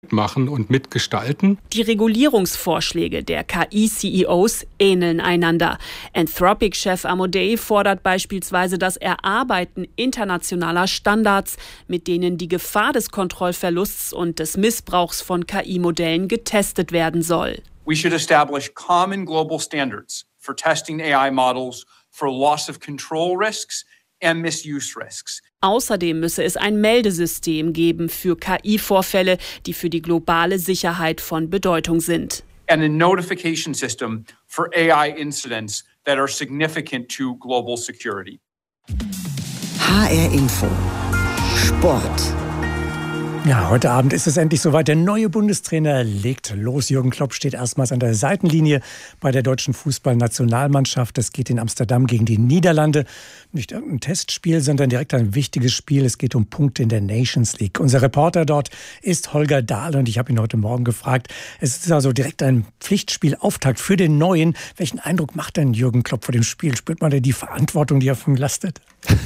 machen und mitgestalten. Die Regulierungsvorschläge der KI-CEOs ähneln einander. Anthropic-Chef Amodei fordert beispielsweise das Erarbeiten internationaler Standards, mit denen die Gefahr des Kontrollverlusts und des Missbrauchs von KI-Modellen getestet werden soll. We should establish common global standards for testing AI models for loss of control risks and misuse risks. Außerdem müsse es ein Meldesystem geben für KI-Vorfälle, die für die globale Sicherheit von Bedeutung sind. And a notification system for AI incidents that are significant to global security. HR Info. Sport. Ja, heute Abend ist es endlich soweit. Der neue Bundestrainer legt los. Jürgen Klopp steht erstmals an der Seitenlinie bei der deutschen Fußballnationalmannschaft. Es geht in Amsterdam gegen die Niederlande. Nicht irgendein Testspiel, sondern direkt ein wichtiges Spiel. Es geht um Punkte in der Nations League. Unser Reporter dort ist Holger Dahl und ich habe ihn heute Morgen gefragt. Es ist also direkt ein Pflichtspielauftakt für den Neuen. Welchen Eindruck macht denn Jürgen Klopp vor dem Spiel? Spürt man denn die Verantwortung, die auf ihm lastet?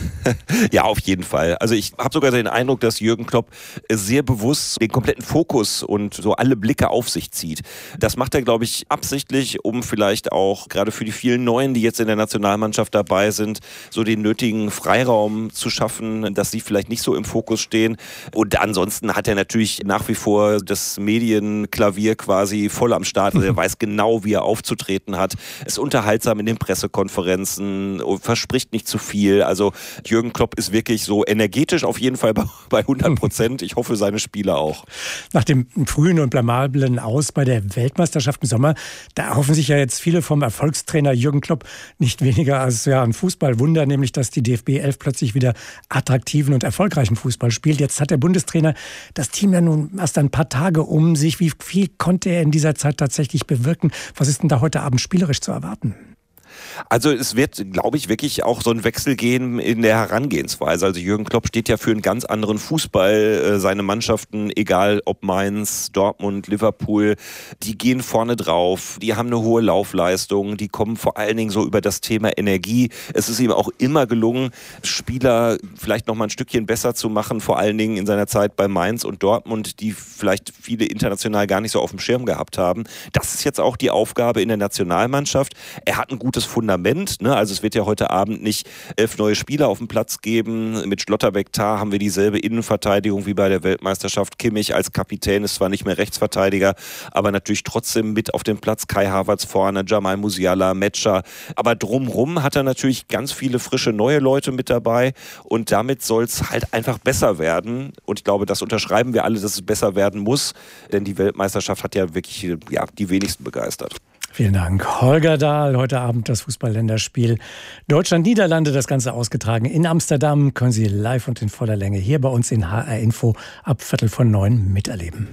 Ja, auf jeden Fall. Also ich habe sogar den Eindruck, dass Jürgen Klopp sehr bewusst den kompletten Fokus und so alle Blicke auf sich zieht. Das macht er, glaube ich, absichtlich, um vielleicht auch gerade für die vielen Neuen, die jetzt in der Nationalmannschaft dabei sind, so den nötigen Freiraum zu schaffen, dass sie vielleicht nicht so im Fokus stehen. Und ansonsten hat er natürlich nach wie vor das Medienklavier quasi voll am Start. Also er weiß genau, wie er aufzutreten hat. Ist unterhaltsam in den Pressekonferenzen, verspricht nicht zu viel. Also Jürgen Klopp ist wirklich so energetisch auf jeden Fall bei 100%. Ich hoffe, seine Spieler auch. Nach dem frühen und blamablen Aus bei der Weltmeisterschaft im Sommer, da erhoffen sich ja jetzt viele vom Erfolgstrainer Jürgen Klopp nicht weniger als ein Fußballwunder, nämlich dass die DFB 11 plötzlich wieder attraktiven und erfolgreichen Fußball spielt. Jetzt hat der Bundestrainer das Team ja nun erst ein paar Tage um sich. Wie viel konnte er in dieser Zeit tatsächlich bewirken? Was ist denn da heute Abend spielerisch zu erwarten? Also es wird, glaube ich, wirklich auch so ein Wechsel gehen in der Herangehensweise. Also Jürgen Klopp steht ja für einen ganz anderen Fußball. Seine Mannschaften, egal ob Mainz, Dortmund, Liverpool, die gehen vorne drauf. Die haben eine hohe Laufleistung. Die kommen vor allen Dingen so über das Thema Energie. Es ist ihm auch immer gelungen, Spieler vielleicht noch mal ein Stückchen besser zu machen. Vor allen Dingen in seiner Zeit bei Mainz und Dortmund, die vielleicht viele international gar nicht so auf dem Schirm gehabt haben. Das ist jetzt auch die Aufgabe in der Nationalmannschaft. Er hat ein gutes Fundament, ne? Also es wird ja heute Abend nicht 11 neue Spieler auf dem Platz geben. Mit Schlotterbeck, Tah haben wir dieselbe Innenverteidigung wie bei der Weltmeisterschaft. Kimmich als Kapitän ist zwar nicht mehr Rechtsverteidiger, aber natürlich trotzdem mit auf dem Platz. Kai Havertz vorne, Jamal Musiala, Metscher. Aber drumrum hat er natürlich ganz viele frische neue Leute mit dabei und damit soll es halt einfach besser werden. Und ich glaube, das unterschreiben wir alle, dass es besser werden muss, denn die Weltmeisterschaft hat ja wirklich die wenigsten begeistert. Vielen Dank. Holger Dahl, heute Abend das Fußball-Länderspiel Deutschland-Niederlande, das Ganze ausgetragen in Amsterdam. Können Sie live und in voller Länge hier bei uns in HR Info ab 8:45 miterleben.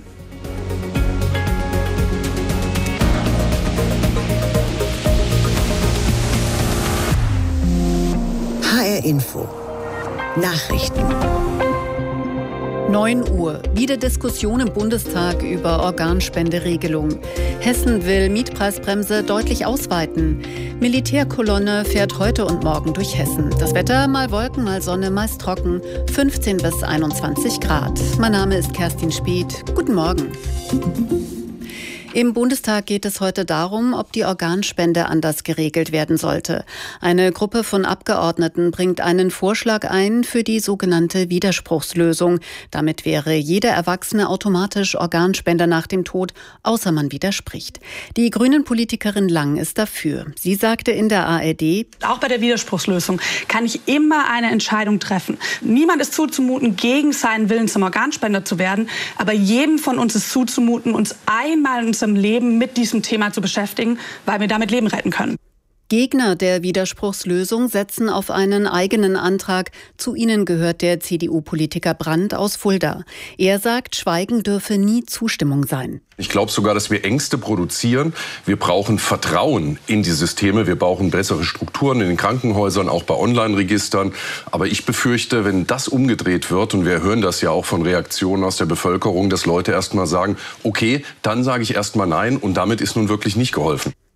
HR Info. Nachrichten. 9 Uhr. Wieder Diskussion im Bundestag über Organspenderegelung. Hessen will Mietpreisbremse deutlich ausweiten. Militärkolonne fährt heute und morgen durch Hessen. Das Wetter, mal Wolken, mal Sonne, meist trocken. 15 bis 21 Grad. Mein Name ist Kerstin Speth. Guten Morgen. Im Bundestag geht es heute darum, ob die Organspende anders geregelt werden sollte. Eine Gruppe von Abgeordneten bringt einen Vorschlag ein für die sogenannte Widerspruchslösung. Damit wäre jeder Erwachsene automatisch Organspender nach dem Tod, außer man widerspricht. Die Grünen-Politikerin Lang ist dafür. Sie sagte in der ARD: Auch bei der Widerspruchslösung kann ich immer eine Entscheidung treffen. Niemand ist zuzumuten, gegen seinen Willen zum Organspender zu werden. Aber jedem von uns ist zuzumuten, uns einmal in unserem Leben mit diesem Thema zu beschäftigen, weil wir damit Leben retten können. Gegner der Widerspruchslösung setzen auf einen eigenen Antrag. Zu ihnen gehört der CDU-Politiker Brandt aus Fulda. Er sagt, Schweigen dürfe nie Zustimmung sein. Ich glaube sogar, dass wir Ängste produzieren. Wir brauchen Vertrauen in die Systeme. Wir brauchen bessere Strukturen in den Krankenhäusern, auch bei Online-Registern. Aber ich befürchte, wenn das umgedreht wird, und wir hören das ja auch von Reaktionen aus der Bevölkerung, dass Leute erst mal sagen, okay, dann sage ich erst mal nein, und damit ist nun wirklich nicht geholfen.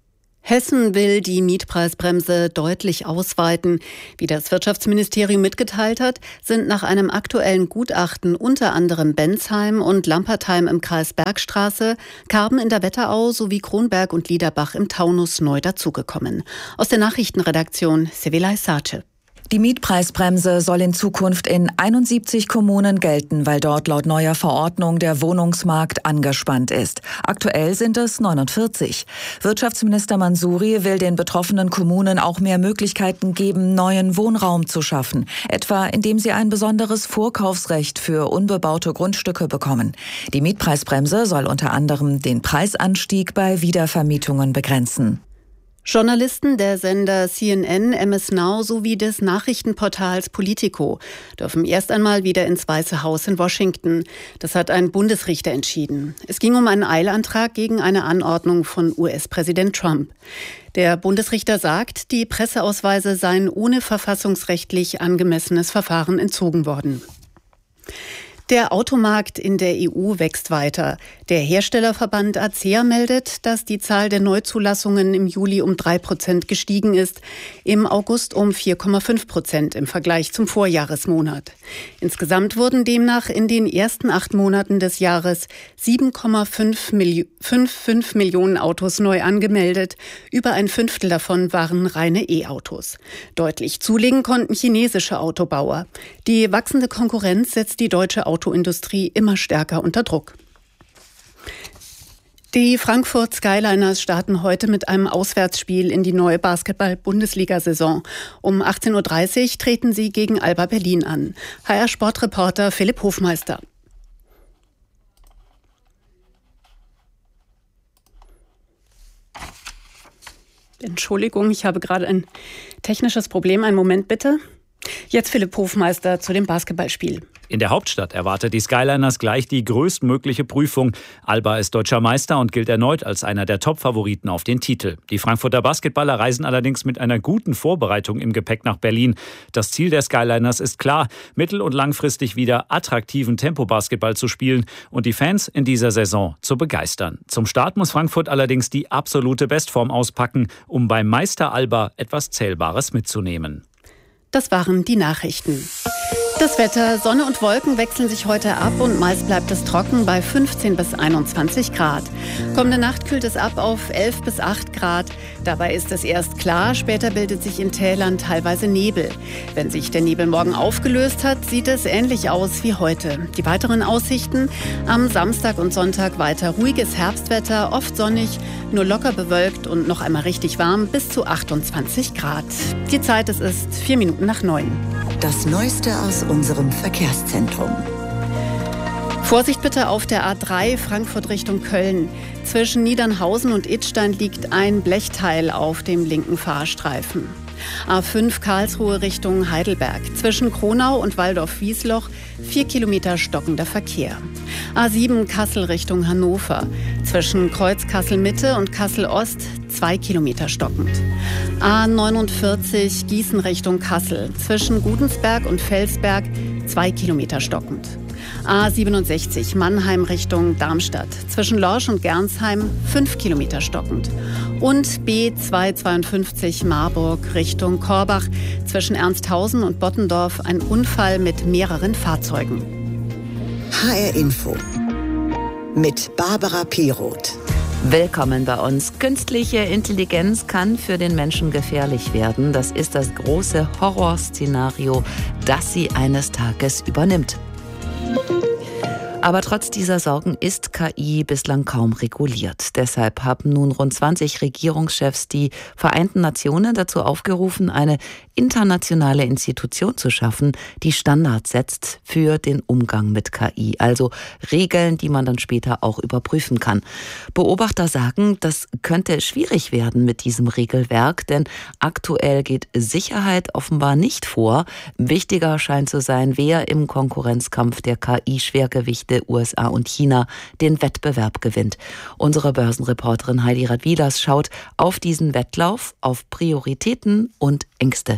Hessen will die Mietpreisbremse deutlich ausweiten. Wie das Wirtschaftsministerium mitgeteilt hat, sind nach einem aktuellen Gutachten unter anderem Bensheim und Lampertheim im Kreis Bergstraße, Karben in der Wetterau sowie Kronberg und Liederbach im Taunus neu dazugekommen. Aus der Nachrichtenredaktion Sevilay Sace. Die Mietpreisbremse soll in Zukunft in 71 Kommunen gelten, weil dort laut neuer Verordnung der Wohnungsmarkt angespannt ist. Aktuell sind es 49. Wirtschaftsminister Mansouri will den betroffenen Kommunen auch mehr Möglichkeiten geben, neuen Wohnraum zu schaffen, etwa indem sie ein besonderes Vorkaufsrecht für unbebaute Grundstücke bekommen. Die Mietpreisbremse soll unter anderem den Preisanstieg bei Wiedervermietungen begrenzen. Journalisten der Sender CNN, MS Now sowie des Nachrichtenportals Politico dürfen erst einmal wieder ins Weiße Haus in Washington. Das hat ein Bundesrichter entschieden. Es ging um einen Eilantrag gegen eine Anordnung von US-Präsident Trump. Der Bundesrichter sagt, die Presseausweise seien ohne verfassungsrechtlich angemessenes Verfahren entzogen worden. Der Automarkt in der EU wächst weiter. Der Herstellerverband ACEA meldet, dass die Zahl der Neuzulassungen im Juli um 3% gestiegen ist, im August um 4,5% im Vergleich zum Vorjahresmonat. Insgesamt wurden demnach in den ersten 8 Monaten des Jahres 7,55 Millionen Autos neu angemeldet. Über ein Fünftel davon waren reine E-Autos. Deutlich zulegen konnten chinesische Autobauer. Die wachsende Konkurrenz setzt die deutsche Autoindustrie immer stärker unter Druck. Die Frankfurt Skyliners starten heute mit einem Auswärtsspiel in die neue Basketball-Bundesliga-Saison. Um 18:30 Uhr treten sie gegen Alba Berlin an. HR-Sportreporter Philipp Hofmeister. Entschuldigung, ich habe gerade ein technisches Problem. Einen Moment bitte. Jetzt Philipp Hofmeister zu dem Basketballspiel. In der Hauptstadt erwartet die Skyliners gleich die größtmögliche Prüfung. Alba ist deutscher Meister und gilt erneut als einer der Top-Favoriten auf den Titel. Die Frankfurter Basketballer reisen allerdings mit einer guten Vorbereitung im Gepäck nach Berlin. Das Ziel der Skyliners ist klar, mittel- und langfristig wieder attraktiven Tempo-Basketball zu spielen und die Fans in dieser Saison zu begeistern. Zum Start muss Frankfurt allerdings die absolute Bestform auspacken, um beim Meister Alba etwas Zählbares mitzunehmen. Das waren die Nachrichten. Das Wetter, Sonne und Wolken wechseln sich heute ab und meist bleibt es trocken bei 15 bis 21 Grad. Kommende Nacht kühlt es ab auf 11 bis 8 Grad. Dabei ist es erst klar, später bildet sich in Tälern teilweise Nebel. Wenn sich der Nebel morgen aufgelöst hat, sieht es ähnlich aus wie heute. Die weiteren Aussichten: am Samstag und Sonntag weiter ruhiges Herbstwetter, oft sonnig, nur locker bewölkt und noch einmal richtig warm bis zu 28 Grad. Die Zeit, es ist 4 Minuten nach 9. Das Neueste aus unserem Verkehrszentrum. Vorsicht bitte auf der A3 Frankfurt Richtung Köln. Zwischen Niedernhausen und Idstein liegt ein Blechteil auf dem linken Fahrstreifen. A5 Karlsruhe Richtung Heidelberg. Zwischen Kronau und Waldorf-Wiesloch 4 Kilometer stockender Verkehr. A7 Kassel Richtung Hannover. Zwischen Kreuz Kassel-Mitte und Kassel-Ost 2 Kilometer stockend. A49 Gießen Richtung Kassel. Zwischen Gudensberg und Felsberg 2 Kilometer stockend. A67 Mannheim Richtung Darmstadt. Zwischen Lorsch und Gernsheim 5 Kilometer stockend. Und B252 Marburg Richtung Korbach. Zwischen Ernsthausen und Bottendorf ein Unfall mit mehreren Fahrzeugen. HR Info mit Barbara Piroth. Willkommen bei uns. Künstliche Intelligenz kann für den Menschen gefährlich werden. Das ist das große Horrorszenario, das sie eines Tages übernimmt. Aber trotz dieser Sorgen ist KI bislang kaum reguliert. Deshalb haben nun rund 20 Regierungschefs die Vereinten Nationen dazu aufgerufen, eine internationale Institution zu schaffen, die Standards setzt für den Umgang mit KI. Also Regeln, die man dann später auch überprüfen kann. Beobachter sagen, das könnte schwierig werden mit diesem Regelwerk, denn aktuell geht Sicherheit offenbar nicht vor. Wichtiger scheint zu sein, wer im Konkurrenzkampf der KI-Schwergewichte USA und China den Wettbewerb gewinnt. Unsere Börsenreporterin Heidi Radwilas schaut auf diesen Wettlauf, auf Prioritäten und Ängste.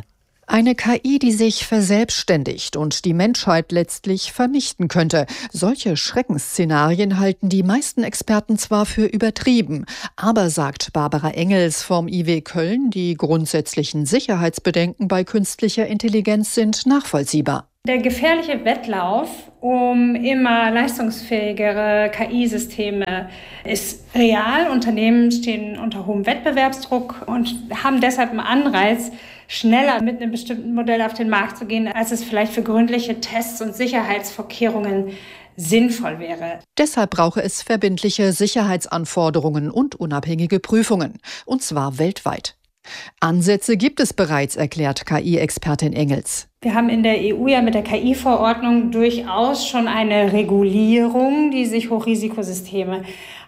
Eine KI, die sich verselbstständigt und die Menschheit letztlich vernichten könnte. Solche Schreckensszenarien halten die meisten Experten zwar für übertrieben, aber, sagt Barbara Engels vom IW Köln, die grundsätzlichen Sicherheitsbedenken bei künstlicher Intelligenz sind nachvollziehbar. Der gefährliche Wettlauf um immer leistungsfähigere KI-Systeme ist real. Unternehmen stehen unter hohem Wettbewerbsdruck und haben deshalb einen Anreiz, schneller mit einem bestimmten Modell auf den Markt zu gehen, als es vielleicht für gründliche Tests und Sicherheitsvorkehrungen sinnvoll wäre. Deshalb brauche es verbindliche Sicherheitsanforderungen und unabhängige Prüfungen, und zwar weltweit. Ansätze gibt es bereits, erklärt KI-Expertin Engels. Wir haben in der EU ja mit der KI-Verordnung durchaus schon eine Regulierung, die sich Hochrisikosysteme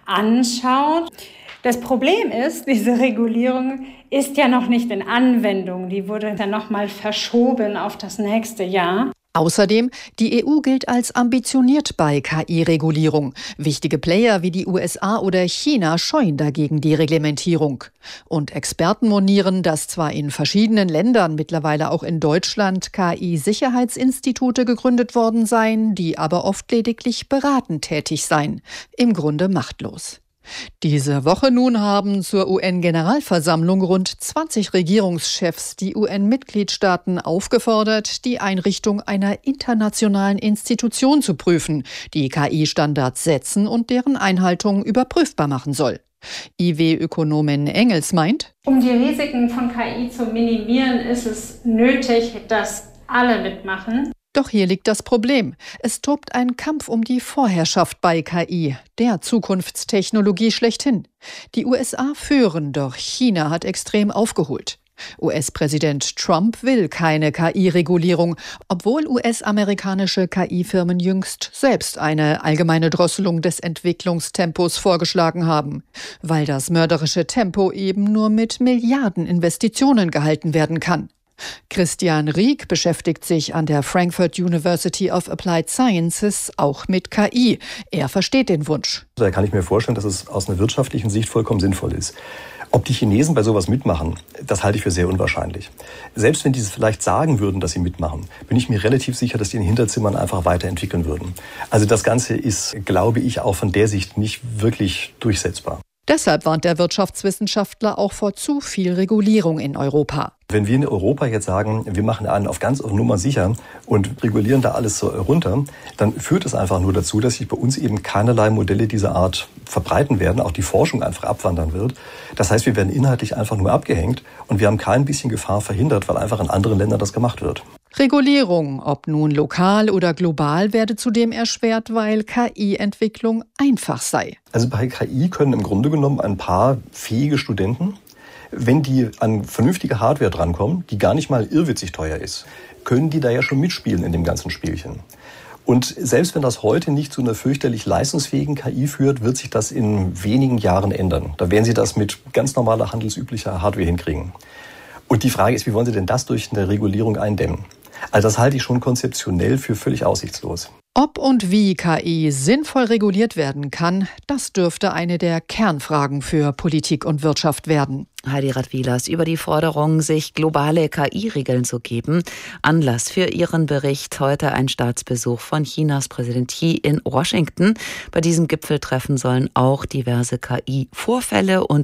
anschaut. Das Problem ist, diese Regulierung ist ja noch nicht in Anwendung. Die wurde dann nochmal verschoben auf das nächste Jahr. Außerdem, die EU gilt als ambitioniert bei KI-Regulierung. Wichtige Player wie die USA oder China scheuen dagegen die Reglementierung. Und Experten monieren, dass zwar in verschiedenen Ländern, mittlerweile auch in Deutschland, KI-Sicherheitsinstitute gegründet worden seien, die aber oft lediglich beratend tätig seien. Im Grunde machtlos. Diese Woche nun haben zur UN-Generalversammlung rund 20 Regierungschefs die UN-Mitgliedstaaten aufgefordert, die Einrichtung einer internationalen Institution zu prüfen, die KI-Standards setzen und deren Einhaltung überprüfbar machen soll. IW-Ökonomin Engels meint: Um die Risiken von KI zu minimieren, ist es nötig, dass alle mitmachen. Doch hier liegt das Problem. Es tobt ein Kampf um die Vorherrschaft bei KI, der Zukunftstechnologie schlechthin. Die USA führen, doch China hat extrem aufgeholt. US-Präsident Trump will keine KI-Regulierung, obwohl US-amerikanische KI-Firmen jüngst selbst eine allgemeine Drosselung des Entwicklungstempos vorgeschlagen haben, weil das mörderische Tempo eben nur mit Milliardeninvestitionen gehalten werden kann. Christian Rieck beschäftigt sich an der Frankfurt University of Applied Sciences auch mit KI. Er versteht den Wunsch. Da kann ich mir vorstellen, dass es aus einer wirtschaftlichen Sicht vollkommen sinnvoll ist. Ob die Chinesen bei sowas mitmachen, das halte ich für sehr unwahrscheinlich. Selbst wenn die es vielleicht sagen würden, dass sie mitmachen, bin ich mir relativ sicher, dass die in den Hinterzimmern einfach weiterentwickeln würden. Also das Ganze ist, glaube ich, auch von der Sicht nicht wirklich durchsetzbar. Deshalb warnt der Wirtschaftswissenschaftler auch vor zu viel Regulierung in Europa. Wenn wir in Europa jetzt sagen, wir machen einen auf ganz auf Nummer sicher und regulieren da alles so runter, dann führt es einfach nur dazu, dass sich bei uns eben keinerlei Modelle dieser Art verbreiten werden, auch die Forschung einfach abwandern wird. Das heißt, wir werden inhaltlich einfach nur abgehängt und wir haben kein bisschen Gefahr verhindert, weil einfach in anderen Ländern das gemacht wird. Regulierung, ob nun lokal oder global, werde zudem erschwert, weil KI-Entwicklung einfach sei. Also bei KI können im Grunde genommen ein paar fähige Studenten, wenn die an vernünftige Hardware drankommen, die gar nicht mal irrwitzig teuer ist, können die da ja schon mitspielen in dem ganzen Spielchen. Und selbst wenn das heute nicht zu einer fürchterlich leistungsfähigen KI führt, wird sich das in wenigen Jahren ändern. Da werden sie das mit ganz normaler handelsüblicher Hardware hinkriegen. Und die Frage ist, wie wollen sie denn das durch eine Regulierung eindämmen? Also das halte ich schon konzeptionell für völlig aussichtslos. Ob und wie KI sinnvoll reguliert werden kann, das dürfte eine der Kernfragen für Politik und Wirtschaft werden. Heidi Radwilas über die Forderung, sich globale KI-Regeln zu geben. Anlass für ihren Bericht heute ein Staatsbesuch von Chinas Präsident Xi in Washington. Bei diesem Gipfeltreffen sollen auch diverse KI-Vorfälle und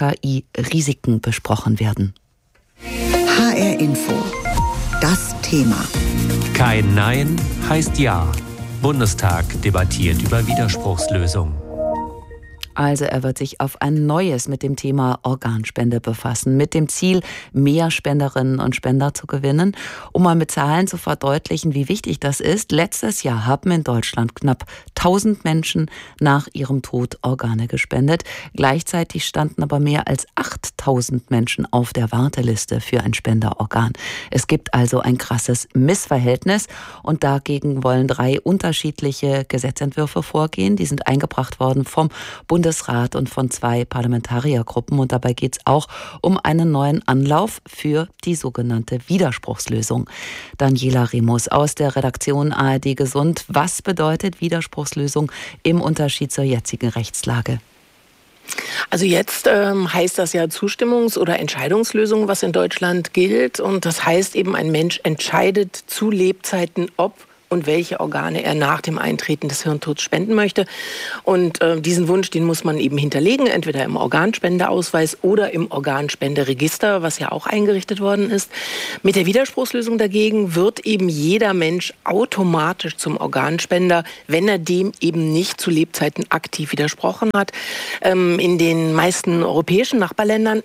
KI-Risiken besprochen werden. HR Info. Das Thema. Kein Nein heißt Ja. Bundestag debattiert über Widerspruchslösung. Also er wird sich auf ein neues mit dem Thema Organspende befassen, mit dem Ziel, mehr Spenderinnen und Spender zu gewinnen. Um mal mit Zahlen zu verdeutlichen, wie wichtig das ist: Letztes Jahr haben in Deutschland knapp 1000 Menschen nach ihrem Tod Organe gespendet. Gleichzeitig standen aber mehr als 8000 Menschen auf der Warteliste für ein Spenderorgan. Es gibt also ein krasses Missverhältnis und dagegen wollen 3 unterschiedliche Gesetzentwürfe vorgehen. Die sind eingebracht worden vom Bundesrat und von 2 Parlamentariergruppen. Und dabei geht es auch um einen neuen Anlauf für die sogenannte Widerspruchslösung. Daniela Remus aus der Redaktion ARD Gesund. Was bedeutet Widerspruchslösung im Unterschied zur jetzigen Rechtslage? Also jetzt heißt das ja Zustimmungs- oder Entscheidungslösung, was in Deutschland gilt. Und das heißt eben, ein Mensch entscheidet zu Lebzeiten, ob und welche Organe er nach dem Eintreten des Hirntods spenden möchte. Und diesen Wunsch, den muss man eben hinterlegen, entweder im Organspendeausweis oder im Organspenderegister, was ja auch eingerichtet worden ist. Mit der Widerspruchslösung dagegen wird eben jeder Mensch automatisch zum Organspender, wenn er dem eben nicht zu Lebzeiten aktiv widersprochen hat. In den meisten europäischen Nachbarländern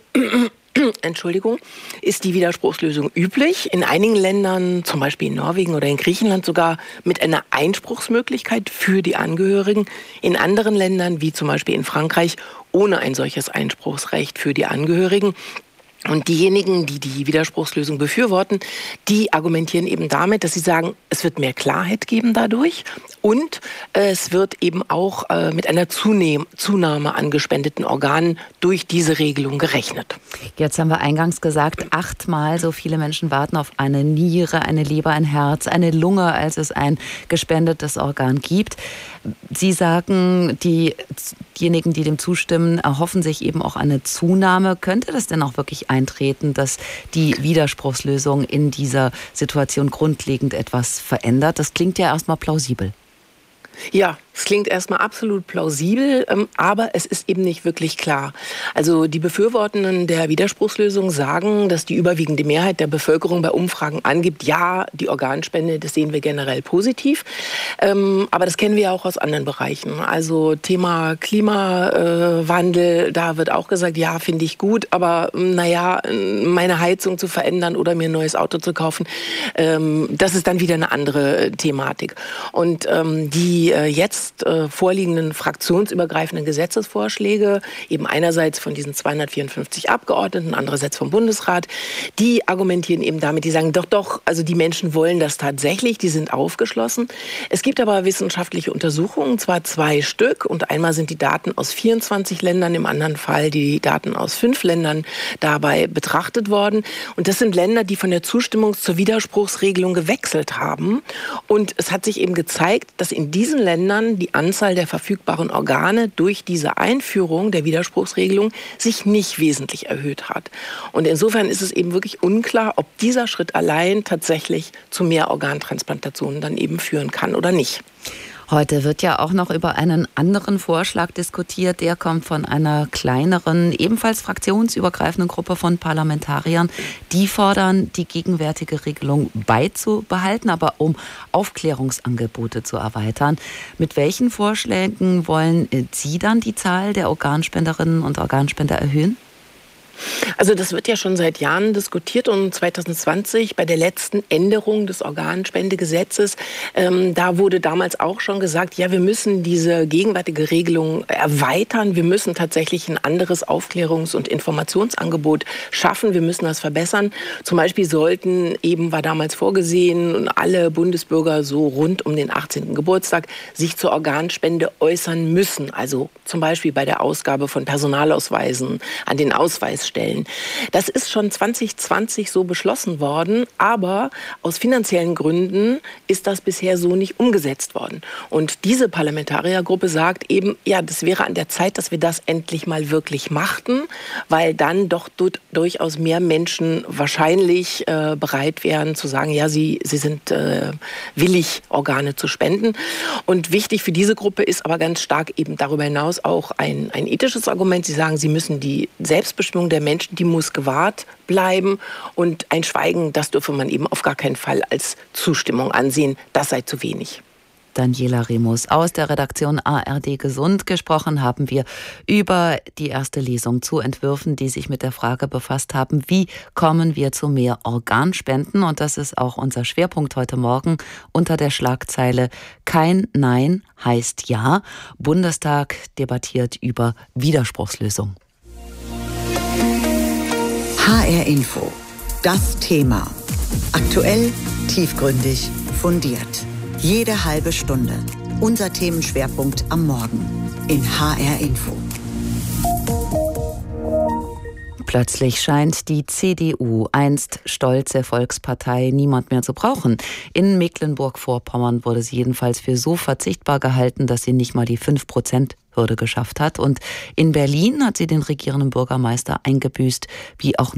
ist die Widerspruchslösung üblich. In einigen Ländern, zum Beispiel in Norwegen oder in Griechenland, sogar mit einer Einspruchsmöglichkeit für die Angehörigen. In anderen Ländern, wie zum Beispiel in Frankreich, ohne ein solches Einspruchsrecht für die Angehörigen. Und diejenigen, die die Widerspruchslösung befürworten, die argumentieren eben damit, dass sie sagen, es wird mehr Klarheit geben dadurch und es wird eben auch mit einer Zunahme an gespendeten Organen durch diese Regelung gerechnet. Jetzt haben wir eingangs gesagt, 8-mal so viele Menschen warten auf eine Niere, eine Leber, ein Herz, eine Lunge, als es ein gespendetes Organ gibt. Sie sagen, diejenigen, die dem zustimmen, erhoffen sich eben auch eine Zunahme. Könnte das denn auch wirklich eintreten, dass die Widerspruchslösung in dieser Situation grundlegend etwas verändert? Das klingt ja erstmal plausibel. Ja, es klingt erstmal absolut plausibel, aber es ist eben nicht wirklich klar. Also die Befürwortenden der Widerspruchslösung sagen, dass die überwiegende Mehrheit der Bevölkerung bei Umfragen angibt, ja, die Organspende, das sehen wir generell positiv. Aber das kennen wir ja auch aus anderen Bereichen. Also Thema Klimawandel, da wird auch gesagt, ja, finde ich gut, aber naja, meine Heizung zu verändern oder mir ein neues Auto zu kaufen, das ist dann wieder eine andere Thematik. Und die jetzt vorliegenden fraktionsübergreifenden Gesetzesvorschläge, eben einerseits von diesen 254 Abgeordneten, andererseits vom Bundesrat, die argumentieren eben damit, die sagen, doch, also die Menschen wollen das tatsächlich, die sind aufgeschlossen. Es gibt aber wissenschaftliche Untersuchungen, zwar 2 Stück, und einmal sind die Daten aus 24 Ländern, im anderen Fall die Daten aus 5 Ländern dabei betrachtet worden. Und das sind Länder, die von der Zustimmungs- zur Widerspruchsregelung gewechselt haben. Und es hat sich eben gezeigt, dass in diesen Ländern die Anzahl der verfügbaren Organe durch diese Einführung der Widerspruchsregelung sich nicht wesentlich erhöht hat. Und insofern ist es eben wirklich unklar, ob dieser Schritt allein tatsächlich zu mehr Organtransplantationen dann eben führen kann oder nicht. Heute wird ja auch noch über einen anderen Vorschlag diskutiert. Der kommt von einer kleineren, ebenfalls fraktionsübergreifenden Gruppe von Parlamentariern. Die fordern, die gegenwärtige Regelung beizubehalten, aber um Aufklärungsangebote zu erweitern. Mit welchen Vorschlägen wollen Sie dann die Zahl der Organspenderinnen und Organspender erhöhen? Also das wird ja schon seit Jahren diskutiert und 2020 bei der letzten Änderung des Organspendegesetzes, da wurde damals auch schon gesagt, ja, wir müssen diese gegenwärtige Regelung erweitern, wir müssen tatsächlich ein anderes Aufklärungs- und Informationsangebot schaffen, wir müssen das verbessern. Zum Beispiel sollten eben, war damals vorgesehen, alle Bundesbürger so rund um den 18. Geburtstag sich zur Organspende äußern müssen. Also zum Beispiel bei der Ausgabe von Personalausweisen an den Ausweisstellen. Das ist schon 2020 so beschlossen worden, aber aus finanziellen Gründen ist das bisher so nicht umgesetzt worden. Und diese Parlamentariergruppe sagt eben, ja, das wäre an der Zeit, dass wir das endlich mal wirklich machten, weil dann doch durchaus mehr Menschen wahrscheinlich bereit wären zu sagen, ja, sie sind willig, Organe zu spenden. Und wichtig für diese Gruppe ist aber ganz stark eben darüber hinaus auch ein ethisches Argument. Sie sagen, sie müssen die Selbstbestimmung der Menschen, die muss gewahrt bleiben, und ein Schweigen, das dürfe man eben auf gar keinen Fall als Zustimmung ansehen. Das sei zu wenig. Daniela Remus aus der Redaktion ARD Gesund. Gesprochen haben wir über die erste Lesung zu Entwürfen, die sich mit der Frage befasst haben, wie kommen wir zu mehr Organspenden? Und das ist auch unser Schwerpunkt heute Morgen unter der Schlagzeile Kein Nein heißt Ja. Bundestag debattiert über Widerspruchslösung. HR Info. Das Thema. Aktuell, tiefgründig, fundiert. Jede halbe Stunde. Unser Themenschwerpunkt am Morgen in HR Info. Plötzlich scheint die CDU, einst stolze Volkspartei, niemand mehr zu brauchen. In Mecklenburg-Vorpommern wurde sie jedenfalls für so verzichtbar gehalten, dass sie nicht mal die 5% Hürde geschafft hat. Und in Berlin hat sie den regierenden Bürgermeister eingebüßt, wie auch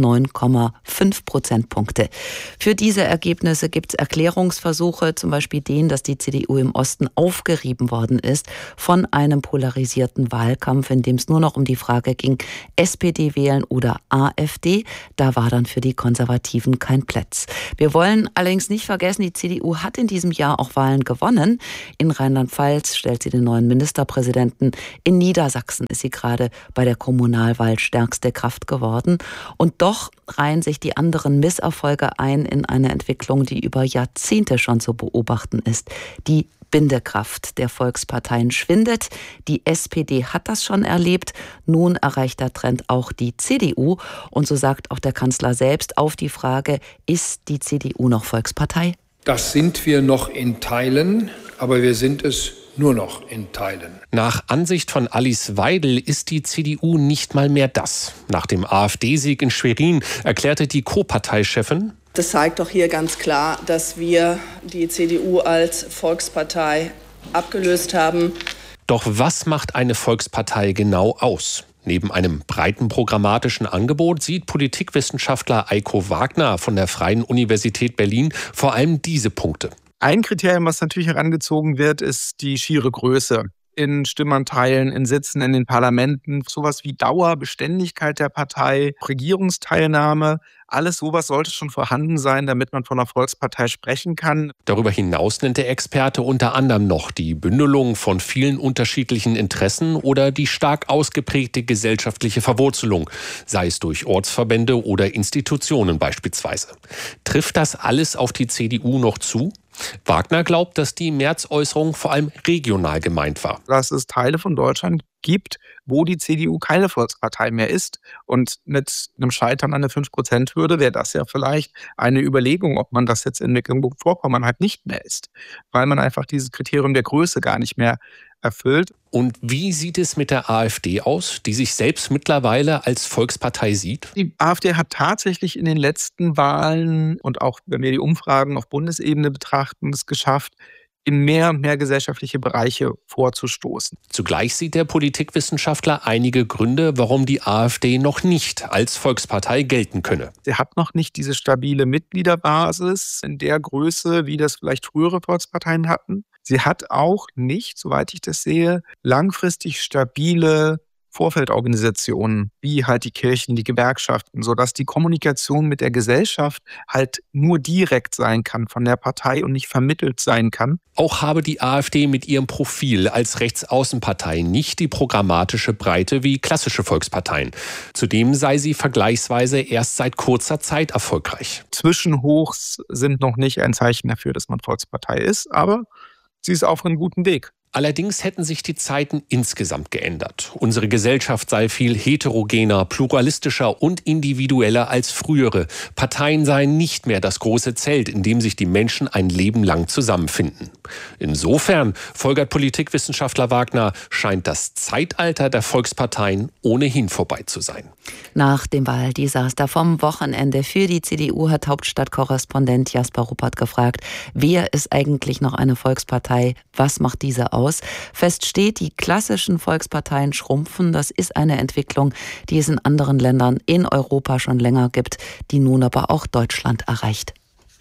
9,5 Prozentpunkte. Für diese Ergebnisse gibt es Erklärungsversuche, zum Beispiel den, dass die CDU im Osten aufgerieben worden ist von einem polarisierten Wahlkampf, in dem es nur noch um die Frage ging, SPD wählen oder AfD. Da war dann für die Konservativen kein Platz. Wir wollen allerdings nicht vergessen, die CDU hat in diesem Jahr auch Wahlen gewonnen. In Rheinland-Pfalz stellt sie den neuen Ministerpräsidenten. In Niedersachsen ist sie gerade bei der Kommunalwahl stärkste Kraft geworden. Und doch reihen sich die anderen Misserfolge ein in eine Entwicklung, die über Jahrzehnte schon zu beobachten ist. Die Bindekraft der Volksparteien schwindet. Die SPD hat das schon erlebt. Nun erreicht der Trend auch die CDU. Und so sagt auch der Kanzler selbst auf die Frage, ist die CDU noch Volkspartei? Das sind wir noch in Teilen, aber wir sind es nur noch in Teilen. Nach Ansicht von Alice Weidel ist die CDU nicht mal mehr das. Nach dem AfD-Sieg in Schwerin erklärte die Co-Parteichefin: Das zeigt doch hier ganz klar, dass wir die CDU als Volkspartei abgelöst haben. Doch was macht eine Volkspartei genau aus? Neben einem breiten programmatischen Angebot sieht Politikwissenschaftler Eiko Wagner von der Freien Universität Berlin vor allem diese Punkte. Ein Kriterium, was natürlich herangezogen wird, ist die schiere Größe. In Stimmanteilen, in Sitzen in den Parlamenten, sowas wie Dauer, Beständigkeit der Partei, Regierungsteilnahme, alles sowas sollte schon vorhanden sein, damit man von einer Volkspartei sprechen kann. Darüber hinaus nennt der Experte unter anderem noch die Bündelung von vielen unterschiedlichen Interessen oder die stark ausgeprägte gesellschaftliche Verwurzelung, sei es durch Ortsverbände oder Institutionen beispielsweise. Trifft das alles auf die CDU noch zu? Wagner glaubt, dass die März-Äußerung vor allem regional gemeint war. Dass es Teile von Deutschland gibt, wo die CDU keine Volkspartei mehr ist. Und mit einem Scheitern an der 5%-Hürde wäre das ja vielleicht eine Überlegung, ob man das jetzt in Mecklenburg-Vorpommern halt nicht mehr ist. Weil man einfach dieses Kriterium der Größe gar nicht mehr erfüllt. Und wie sieht es mit der AfD aus, die sich selbst mittlerweile als Volkspartei sieht? Die AfD hat tatsächlich in den letzten Wahlen und auch, wenn wir die Umfragen auf Bundesebene betrachten, es geschafft, in mehr und mehr gesellschaftliche Bereiche vorzustoßen. Zugleich sieht der Politikwissenschaftler einige Gründe, warum die AfD noch nicht als Volkspartei gelten könne. Sie hat noch nicht diese stabile Mitgliederbasis in der Größe, wie das vielleicht frühere Volksparteien hatten. Sie hat auch nicht, soweit ich das sehe, langfristig stabile Vorfeldorganisationen, wie halt die Kirchen, die Gewerkschaften, sodass die Kommunikation mit der Gesellschaft halt nur direkt sein kann von der Partei und nicht vermittelt sein kann. Auch habe die AfD mit ihrem Profil als Rechtsaußenpartei nicht die programmatische Breite wie klassische Volksparteien. Zudem sei sie vergleichsweise erst seit kurzer Zeit erfolgreich. Zwischenhochs sind noch nicht ein Zeichen dafür, dass man Volkspartei ist, aber sie ist auf einem guten Weg. Allerdings hätten sich die Zeiten insgesamt geändert. Unsere Gesellschaft sei viel heterogener, pluralistischer und individueller als frühere. Parteien seien nicht mehr das große Zelt, in dem sich die Menschen ein Leben lang zusammenfinden. Insofern, folgert Politikwissenschaftler Wagner, scheint das Zeitalter der Volksparteien ohnehin vorbei zu sein. Nach dem Wahldesaster vom Wochenende für die CDU hat Hauptstadtkorrespondent Jasper Ruppert gefragt, wer ist eigentlich noch eine Volkspartei? Was macht diese aus? Fest steht, die klassischen Volksparteien schrumpfen. Das ist eine Entwicklung, die es in anderen Ländern in Europa schon länger gibt, die nun aber auch Deutschland erreicht.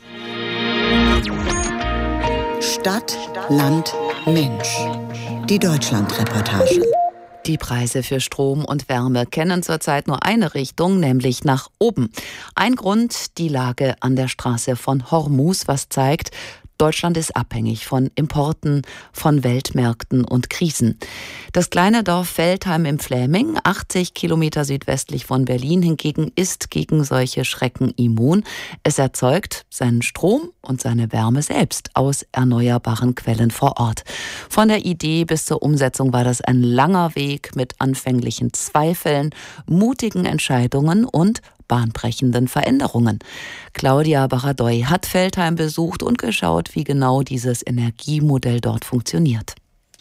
Stadt, Land, Mensch. Die Deutschland-Reportage. Die Preise für Strom und Wärme kennen zurzeit nur eine Richtung, nämlich nach oben. Ein Grund, die Lage an der Straße von Hormuz, was zeigt, Deutschland ist abhängig von Importen, von Weltmärkten und Krisen. Das kleine Dorf Veltheim im Fläming, 80 Kilometer südwestlich von Berlin hingegen, ist gegen solche Schrecken immun. Es erzeugt seinen Strom und seine Wärme selbst aus erneuerbaren Quellen vor Ort. Von der Idee bis zur Umsetzung war das ein langer Weg mit anfänglichen Zweifeln, mutigen Entscheidungen und bahnbrechenden Veränderungen. Claudia Baradoy hat Veltheim besucht und geschaut, wie genau dieses Energiemodell dort funktioniert.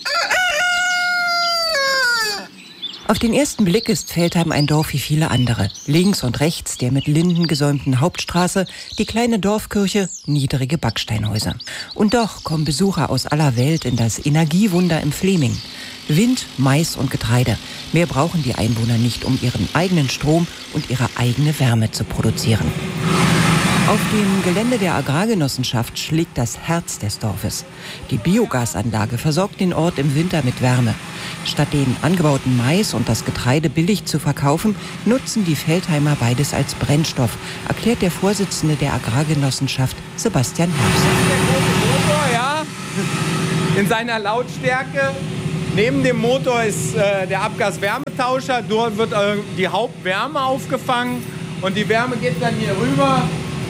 Auf den ersten Blick ist Veltheim ein Dorf wie viele andere. Links und rechts der mit Linden gesäumten Hauptstraße, die kleine Dorfkirche, niedrige Backsteinhäuser. Und doch kommen Besucher aus aller Welt in das Energiewunder im Fläming. Wind, Mais und Getreide. Mehr brauchen die Einwohner nicht, um ihren eigenen Strom und ihre eigene Wärme zu produzieren. Auf dem Gelände der Agrargenossenschaft schlägt das Herz des Dorfes. Die Biogasanlage versorgt den Ort im Winter mit Wärme. Statt den angebauten Mais und das Getreide billig zu verkaufen, nutzen die Veltheimer beides als Brennstoff, erklärt der Vorsitzende der Agrargenossenschaft, Sebastian Herbst. Der Motor, ja, in seiner Lautstärke. Neben dem Motor ist der Abgaswärmetauscher. Dort wird die Hauptwärme aufgefangen und die Wärme geht dann hier rüber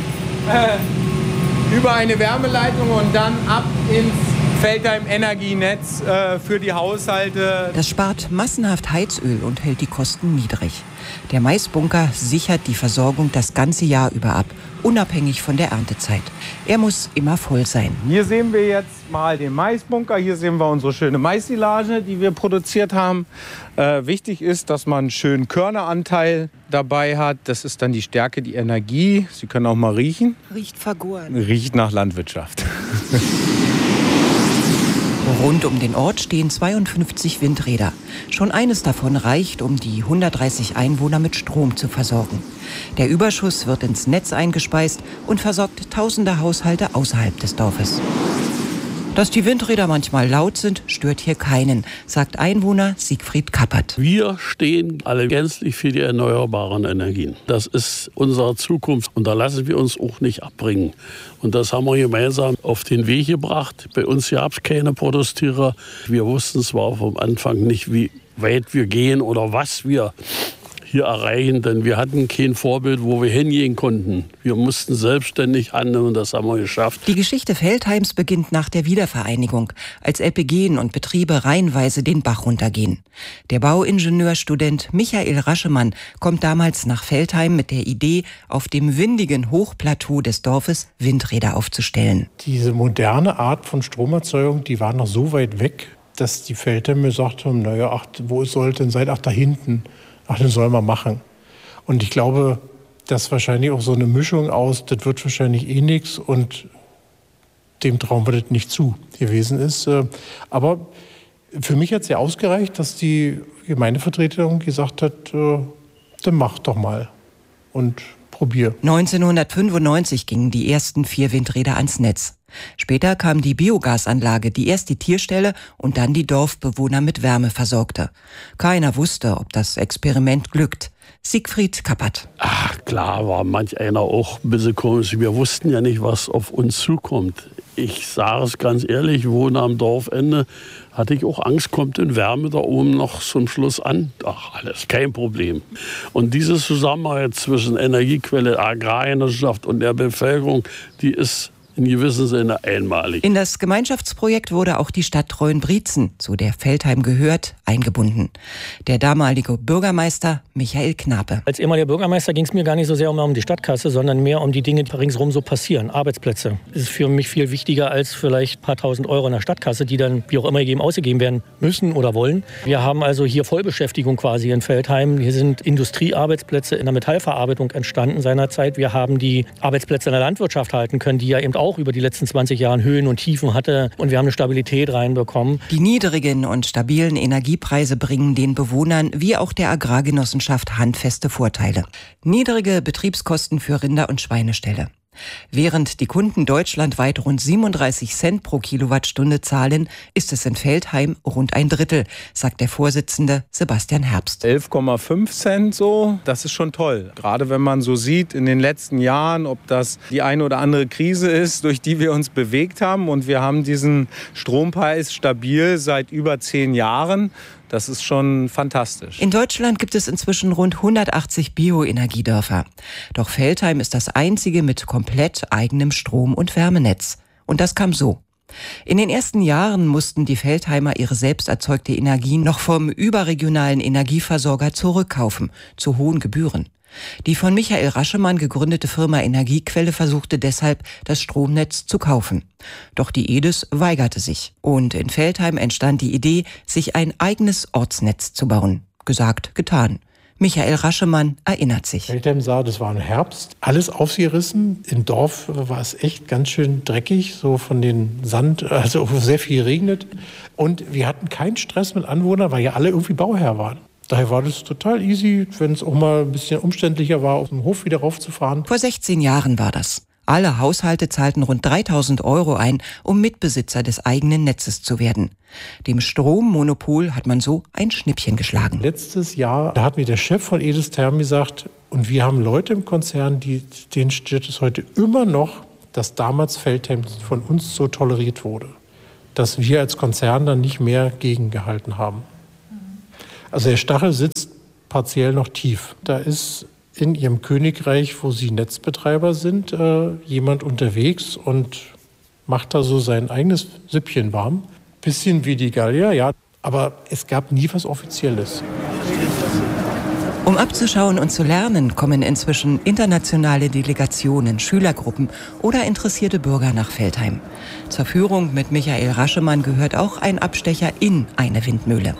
über eine Wärmeleitung und dann ab ins Veltheim-Energienetz für die Haushalte. Das spart massenhaft Heizöl und hält die Kosten niedrig. Der Maisbunker sichert die Versorgung das ganze Jahr über ab, unabhängig von der Erntezeit. Er muss immer voll sein. Hier sehen wir jetzt mal den Maisbunker. Hier sehen wir unsere schöne Maissilage, die wir produziert haben. Wichtig ist, dass man einen schönen Körneranteil dabei hat. Das ist dann die Stärke, die Energie. Sie können auch mal riechen. Riecht vergoren. Riecht nach Landwirtschaft. Rund um den Ort stehen 52 Windräder. Schon eines davon reicht, um die 130 Einwohner mit Strom zu versorgen. Der Überschuss wird ins Netz eingespeist und versorgt tausende Haushalte außerhalb des Dorfes. Dass die Windräder manchmal laut sind, stört hier keinen, sagt Einwohner Siegfried Kappert. Wir stehen alle gänzlich für die erneuerbaren Energien. Das ist unsere Zukunft und da lassen wir uns auch nicht abbringen. Und das haben wir gemeinsam auf den Weg gebracht. Bei uns gab es keine Protestierer. Wir wussten zwar vom Anfang nicht, wie weit wir gehen oder was wir hier erreichen, denn wir hatten kein Vorbild, wo wir hingehen konnten. Wir mussten selbstständig handeln und das haben wir geschafft. Die Geschichte Veltheims beginnt nach der Wiedervereinigung, als LPGen und Betriebe reihenweise den Bach runtergehen. Der Bauingenieurstudent Michael Raschemann kommt damals nach Veltheim mit der Idee, auf dem windigen Hochplateau des Dorfes Windräder aufzustellen. Diese moderne Art von Stromerzeugung, die war noch so weit weg, dass die Veltheimer gesagt haben, naja, ach, wo soll denn sein? Ach, da hinten. Ach, den soll man machen. Und ich glaube, dass wahrscheinlich auch so eine Mischung aus, das wird wahrscheinlich eh nichts und dem trauen wir das nicht zu gewesen ist. Aber für mich hat es ja ausgereicht, dass die Gemeindevertretung gesagt hat, dann mach doch mal und probier. 1995 gingen die ersten 4 Windräder ans Netz. Später kam die Biogasanlage, die erst die Tierställe und dann die Dorfbewohner mit Wärme versorgte. Keiner wusste, ob das Experiment glückt. Siegfried Kappert. Ach, klar war manch einer auch ein bisschen komisch. Wir wussten ja nicht, was auf uns zukommt. Ich sage es ganz ehrlich, ich wohne am Dorfende, hatte ich auch Angst, kommt denn Wärme da oben noch zum Schluss an? Ach, alles, kein Problem. Und diese Zusammenarbeit zwischen Energiequelle, Agrargenossenschaft und der Bevölkerung, die ist in gewissem Sinne einmalig. In das Gemeinschaftsprojekt wurde auch die Stadt Treuenbrietzen, zu der Veltheim gehört, eingebunden. Der damalige Bürgermeister Michael Knape. Als ehemaliger Bürgermeister ging es mir gar nicht so sehr um die Stadtkasse, sondern mehr um die Dinge, die ringsherum so passieren. Arbeitsplätze. Das ist für mich viel wichtiger als vielleicht ein paar tausend Euro in der Stadtkasse, die dann wie auch immer ausgegeben werden müssen oder wollen. Wir haben also hier Vollbeschäftigung quasi in Veltheim. Hier sind Industriearbeitsplätze in der Metallverarbeitung entstanden seinerzeit. Wir haben die Arbeitsplätze in der Landwirtschaft halten können, die ja eben auch über die letzten 20 Jahre Höhen und Tiefen hatte. Und wir haben eine Stabilität reinbekommen. Die niedrigen und stabilen Energiepreise bringen den Bewohnern wie auch der Agrargenossenschaft handfeste Vorteile. Niedrige Betriebskosten für Rinder- und Schweineställe. Während die Kunden deutschlandweit rund 37 Cent pro Kilowattstunde zahlen, ist es in Veltheim rund ein Drittel, sagt der Vorsitzende Sebastian Herbst. 11,5 Cent so, das ist schon toll. Gerade wenn man so sieht in den letzten Jahren, ob das die eine oder andere Krise ist, durch die wir uns bewegt haben. Und wir haben diesen Strompreis stabil seit über 10 Jahren. Das ist schon fantastisch. In Deutschland gibt es inzwischen rund 180 Bioenergiedörfer. Doch Veltheim ist das einzige mit komplett eigenem Strom- und Wärmenetz. Und das kam so. In den ersten Jahren mussten die Veltheimer ihre selbst erzeugte Energie noch vom überregionalen Energieversorger zurückkaufen, zu hohen Gebühren. Die von Michael Raschemann gegründete Firma Energiequelle versuchte deshalb, das Stromnetz zu kaufen. Doch die EDIS weigerte sich. Und in Veltheim entstand die Idee, sich ein eigenes Ortsnetz zu bauen. Gesagt, getan. Michael Raschemann erinnert sich. Feldheim sah, das war im Herbst, alles aufgerissen. Im Dorf war es echt ganz schön dreckig, so von den Sand, also sehr viel regnet. Und wir hatten keinen Stress mit Anwohnern, weil ja alle irgendwie Bauherr waren. Daher war das total easy, wenn es auch mal ein bisschen umständlicher war, auf dem Hof wieder raufzufahren. Vor 16 Jahren war das. Alle Haushalte zahlten rund 3.000 € ein, um Mitbesitzer des eigenen Netzes zu werden. Dem Strommonopol hat man so ein Schnippchen geschlagen. Letztes Jahr, da hat mir der Chef von Edestherm gesagt, und wir haben Leute im Konzern, denen steht es heute immer noch, dass damals Feldheim von uns so toleriert wurde, dass wir als Konzern dann nicht mehr gegengehalten haben. Also der Stachel sitzt partiell noch tief. Da ist in ihrem Königreich, wo sie Netzbetreiber sind, jemand unterwegs und macht da so sein eigenes Süppchen warm. Bisschen wie die Gallier, ja, aber es gab nie was Offizielles. Um abzuschauen und zu lernen, kommen inzwischen internationale Delegationen, Schülergruppen oder interessierte Bürger nach Feldheim. Zur Führung mit Michael Raschemann gehört auch ein Abstecher in eine Windmühle.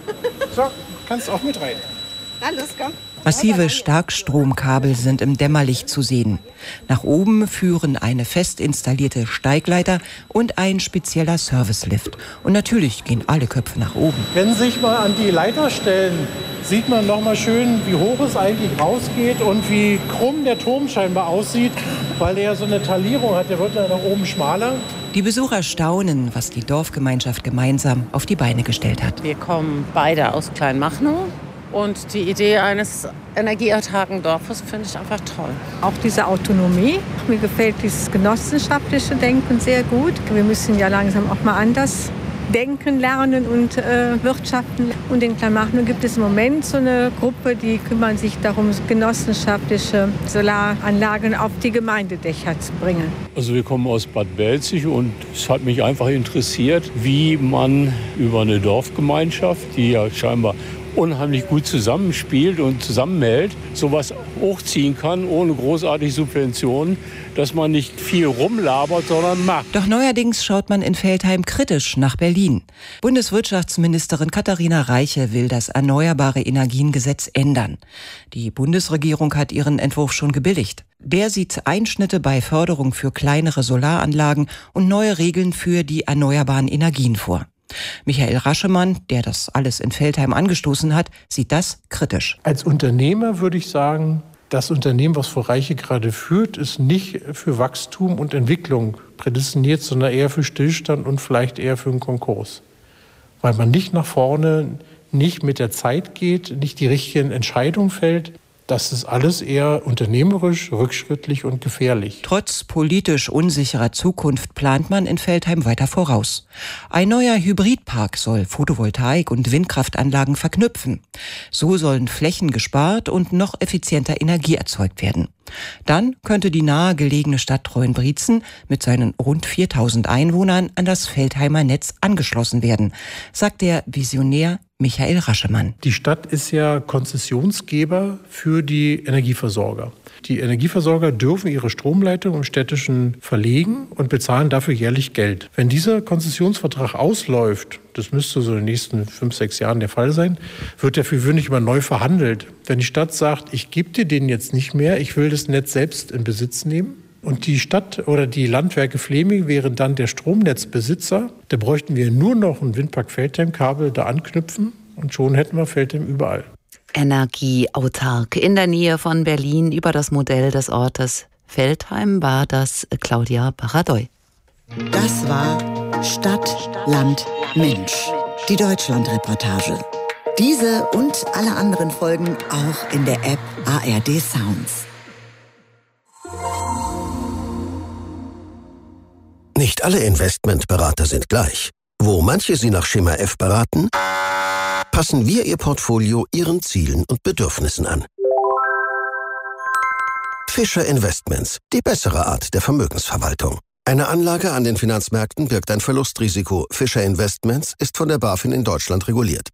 So, kannst auch mit rein. Na, los, komm. Massive Starkstromkabel sind im Dämmerlicht zu sehen. Nach oben führen eine fest installierte Steigleiter und ein spezieller Servicelift. Und natürlich gehen alle Köpfe nach oben. Wenn Sie sich mal an die Leiter stellen, sieht man noch mal schön, wie hoch es eigentlich rausgeht und wie krumm der Turm scheinbar aussieht, weil er so eine Talierung hat. Der wird dann nach oben schmaler. Die Besucher staunen, was die Dorfgemeinschaft gemeinsam auf die Beine gestellt hat. Wir kommen beide aus Kleinmachnow. Und die Idee eines energieautarken Dorfes finde ich einfach toll. Auch diese Autonomie. Mir gefällt dieses genossenschaftliche Denken sehr gut. Wir müssen ja langsam auch mal anders denken, lernen und wirtschaften. Und in Kleinmachnow gibt es im Moment so eine Gruppe, die kümmern sich darum, genossenschaftliche Solaranlagen auf die Gemeindedächer zu bringen. Also wir kommen aus Bad Belzig und es hat mich einfach interessiert, wie man über eine Dorfgemeinschaft, die ja scheinbar unheimlich gut zusammenspielt und zusammenhält, sowas hochziehen kann, ohne großartige Subventionen, dass man nicht viel rumlabert, sondern macht. Doch neuerdings schaut man in Feldheim kritisch nach Berlin. Bundeswirtschaftsministerin Katharina Reiche will das Erneuerbare Energiengesetz ändern. Die Bundesregierung hat ihren Entwurf schon gebilligt. Der sieht Einschnitte bei Förderung für kleinere Solaranlagen und neue Regeln für die erneuerbaren Energien vor. Michael Raschemann, der das alles in Feldheim angestoßen hat, sieht das kritisch. Als Unternehmer würde ich sagen, das Unternehmen, was Frau Reiche gerade führt, ist nicht für Wachstum und Entwicklung prädestiniert, sondern eher für Stillstand und vielleicht eher für einen Konkurs. Weil man nicht nach vorne, nicht mit der Zeit geht, nicht die richtigen Entscheidungen fällt. Das ist alles eher unternehmerisch, rückschrittlich und gefährlich. Trotz politisch unsicherer Zukunft plant man in Feldheim weiter voraus. Ein neuer Hybridpark soll Photovoltaik- und Windkraftanlagen verknüpfen. So sollen Flächen gespart und noch effizienter Energie erzeugt werden. Dann könnte die nahegelegene Stadt Treuenbrietzen mit seinen rund 4.000 Einwohnern an das Feldheimer Netz angeschlossen werden, sagt der Visionär Michael Raschemann. Die Stadt ist ja Konzessionsgeber für die Energieversorger. Die Energieversorger dürfen ihre Stromleitung im Städtischen verlegen und bezahlen dafür jährlich Geld. Wenn dieser Konzessionsvertrag ausläuft, das müsste so in den nächsten 5-6 Jahren der Fall sein, wird der für gewöhnlich immer neu verhandelt. Wenn die Stadt sagt, ich gebe dir den jetzt nicht mehr, ich will das Netz selbst in Besitz nehmen, und die Stadt oder die Landwerke Fleming wären dann der Stromnetzbesitzer, da bräuchten wir nur noch ein Windpark Feldheim-Kabel da anknüpfen und schon hätten wir Feldheim überall. Energieautark in der Nähe von Berlin. Über das Modell des Ortes Feldheim war das Claudia Baradoy. Das war Stadt, Land, Mensch. Die Deutschland-Reportage. Diese und alle anderen Folgen auch in der App ARD Sounds. Nicht alle Investmentberater sind gleich. Wo manche Sie nach Schema F beraten, passen wir Ihr Portfolio Ihren Zielen und Bedürfnissen an. Fischer Investments, die bessere Art der Vermögensverwaltung. Eine Anlage an den Finanzmärkten birgt ein Verlustrisiko. Fischer Investments ist von der BaFin in Deutschland reguliert.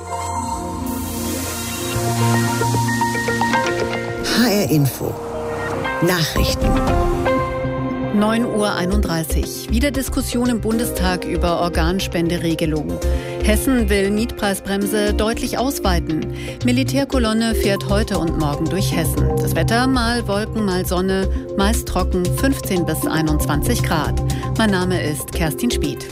HR Info. Nachrichten. 9:31 Uhr. Wieder Diskussion im Bundestag über Organspenderegelung. Hessen will Mietpreisbremse deutlich ausweiten. Militärkolonne fährt heute und morgen durch Hessen. Das Wetter mal Wolken, mal Sonne, meist trocken, 15 bis 21 Grad. Mein Name ist Kerstin Spieth.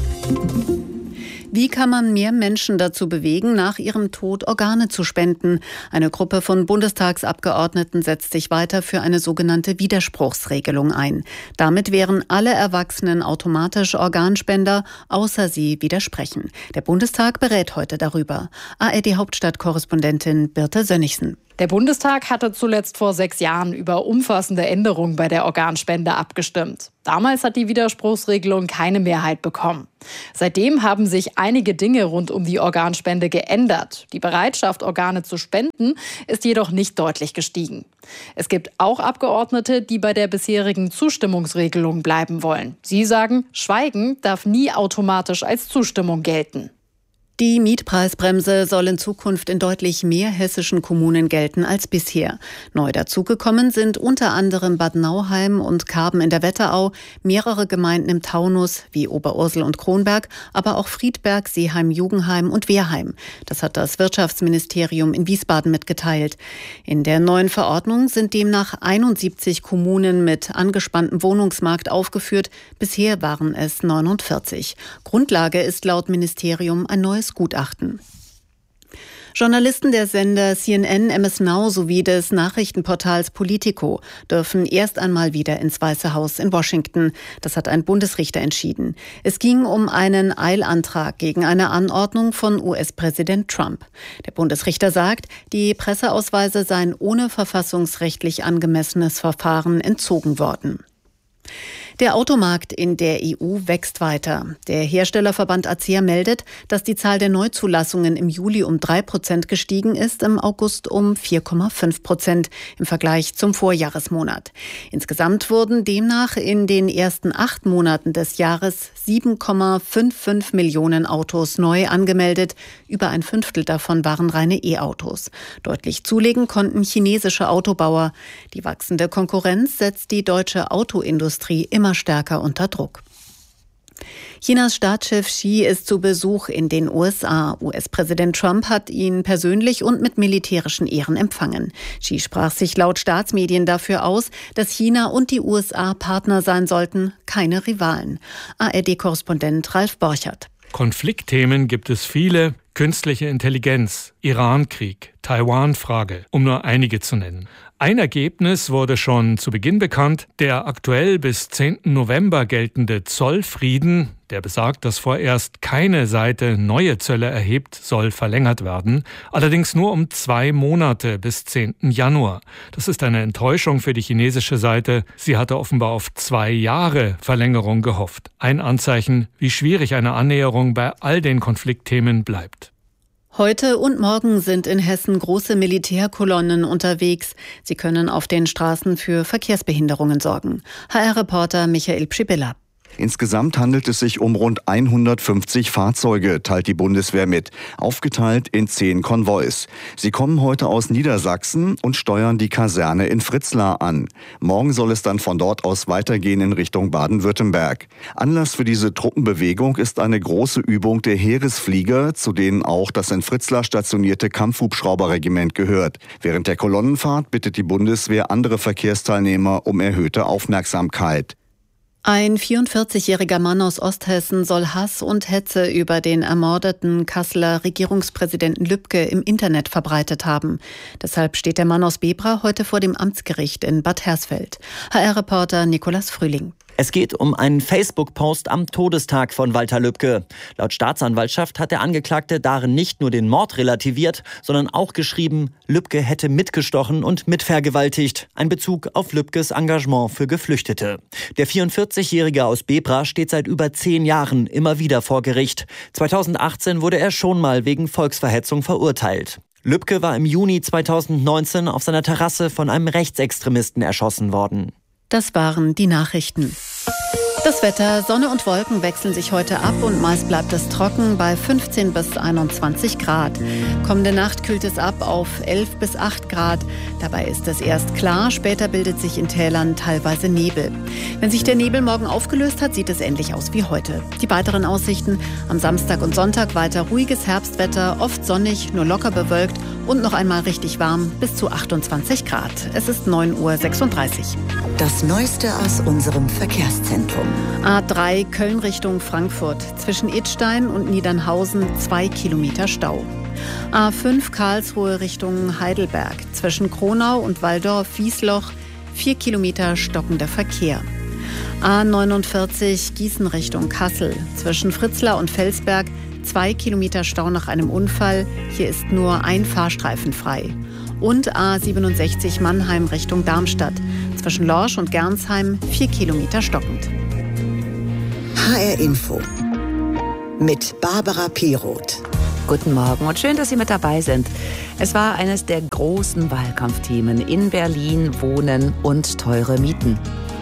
Wie kann man mehr Menschen dazu bewegen, nach ihrem Tod Organe zu spenden? Eine Gruppe von Bundestagsabgeordneten setzt sich weiter für eine sogenannte Widerspruchsregelung ein. Damit wären alle Erwachsenen automatisch Organspender, außer sie widersprechen. Der Bundestag berät heute darüber. ARD-Hauptstadtkorrespondentin Birte Sönnigsen. Der Bundestag hatte zuletzt vor 6 Jahren über umfassende Änderungen bei der Organspende abgestimmt. Damals hat die Widerspruchsregelung keine Mehrheit bekommen. Seitdem haben sich einige Dinge rund um die Organspende geändert. Die Bereitschaft, Organe zu spenden, ist jedoch nicht deutlich gestiegen. Es gibt auch Abgeordnete, die bei der bisherigen Zustimmungsregelung bleiben wollen. Sie sagen, Schweigen darf nie automatisch als Zustimmung gelten. Die Mietpreisbremse soll in Zukunft in deutlich mehr hessischen Kommunen gelten als bisher. Neu dazugekommen sind unter anderem Bad Nauheim und Karben in der Wetterau, mehrere Gemeinden im Taunus wie Oberursel und Kronberg, aber auch Friedberg, Seeheim, Jugenheim und Wehrheim. Das hat das Wirtschaftsministerium in Wiesbaden mitgeteilt. In der neuen Verordnung sind demnach 71 Kommunen mit angespanntem Wohnungsmarkt aufgeführt. Bisher waren es 49. Grundlage ist laut Ministerium ein neues Gutachten. Journalisten der Sender CNN, MS Now sowie des Nachrichtenportals Politico dürfen erst einmal wieder ins Weiße Haus in Washington. Das hat ein Bundesrichter entschieden. Es ging um einen Eilantrag gegen eine Anordnung von US-Präsident Trump. Der Bundesrichter sagt, die Presseausweise seien ohne verfassungsrechtlich angemessenes Verfahren entzogen worden. Der Automarkt in der EU wächst weiter. Der Herstellerverband ACEA meldet, dass die Zahl der Neuzulassungen im Juli um 3% gestiegen ist, im August um 4,5% im Vergleich zum Vorjahresmonat. Insgesamt wurden demnach in den ersten 8 Monaten des Jahres 7,55 Millionen Autos neu angemeldet. Über ein Fünftel davon waren reine E-Autos. Deutlich zulegen konnten chinesische Autobauer. Die wachsende Konkurrenz setzt die deutsche Autoindustrie immer stärker unter Druck. Chinas Staatschef Xi ist zu Besuch in den USA. US-Präsident Trump hat ihn persönlich und mit militärischen Ehren empfangen. Xi sprach sich laut Staatsmedien dafür aus, dass China und die USA Partner sein sollten, keine Rivalen. ARD-Korrespondent Ralf Borchert. Konfliktthemen gibt es viele. Künstliche Intelligenz, Iran-Krieg, Taiwan-Frage, um nur einige zu nennen. Ein Ergebnis wurde schon zu Beginn bekannt. Der aktuell bis 10. November geltende Zollfrieden, der besagt, dass vorerst keine Seite neue Zölle erhebt, soll verlängert werden. Allerdings nur um 2 Monate bis 10. Januar. Das ist eine Enttäuschung für die chinesische Seite. Sie hatte offenbar auf 2 Jahre Verlängerung gehofft. Ein Anzeichen, wie schwierig eine Annäherung bei all den Konfliktthemen bleibt. Heute und morgen sind in Hessen große Militärkolonnen unterwegs. Sie können auf den Straßen für Verkehrsbehinderungen sorgen. HR-Reporter Michael Pschibilla. Insgesamt handelt es sich um rund 150 Fahrzeuge, teilt die Bundeswehr mit, aufgeteilt in 10 Konvois. Sie kommen heute aus Niedersachsen und steuern die Kaserne in Fritzlar an. Morgen soll es dann von dort aus weitergehen in Richtung Baden-Württemberg. Anlass für diese Truppenbewegung ist eine große Übung der Heeresflieger, zu denen auch das in Fritzlar stationierte Kampfhubschrauberregiment gehört. Während der Kolonnenfahrt bittet die Bundeswehr andere Verkehrsteilnehmer um erhöhte Aufmerksamkeit. Ein 44-jähriger Mann aus Osthessen soll Hass und Hetze über den ermordeten Kasseler Regierungspräsidenten Lübke im Internet verbreitet haben. Deshalb steht der Mann aus Bebra heute vor dem Amtsgericht in Bad Hersfeld. HR-Reporter Nikolas Frühling. Es geht um einen Facebook-Post am Todestag von Walter Lübcke. Laut Staatsanwaltschaft hat der Angeklagte darin nicht nur den Mord relativiert, sondern auch geschrieben, Lübcke hätte mitgestochen und mitvergewaltigt. Ein Bezug auf Lübkes Engagement für Geflüchtete. Der 44-Jährige aus Bebra steht seit über 10 Jahren immer wieder vor Gericht. 2018 wurde er schon mal wegen Volksverhetzung verurteilt. Lübcke war im Juni 2019 auf seiner Terrasse von einem Rechtsextremisten erschossen worden. Das waren die Nachrichten. Das Wetter, Sonne und Wolken wechseln sich heute ab und meist bleibt es trocken bei 15 bis 21 Grad. Kommende Nacht kühlt es ab auf 11 bis 8 Grad. Dabei ist es erst klar, später bildet sich in Tälern teilweise Nebel. Wenn sich der Nebel morgen aufgelöst hat, sieht es ähnlich aus wie heute. Die weiteren Aussichten: am Samstag und Sonntag weiter ruhiges Herbstwetter, oft sonnig, nur locker bewölkt und noch einmal richtig warm bis zu 28 Grad. Es ist 9:36 Uhr. Das Neueste aus unserem Verkehrszentrum. A3 Köln Richtung Frankfurt. Zwischen Idstein und Niedernhausen 2 Kilometer Stau. A5 Karlsruhe Richtung Heidelberg. Zwischen Kronau und Walldorf-Wiesloch 4 Kilometer stockender Verkehr. A49 Gießen Richtung Kassel. Zwischen Fritzlar und Felsberg 2 Kilometer Stau nach einem Unfall. Hier ist nur ein Fahrstreifen frei. Und A67 Mannheim Richtung Darmstadt. Zwischen Lorsch und Gernsheim 4 Kilometer stockend. HR Info mit Barbara Piroth. Guten Morgen und schön, dass Sie mit dabei sind. Es war eines der großen Wahlkampfthemen in Berlin: Wohnen und teure Mieten.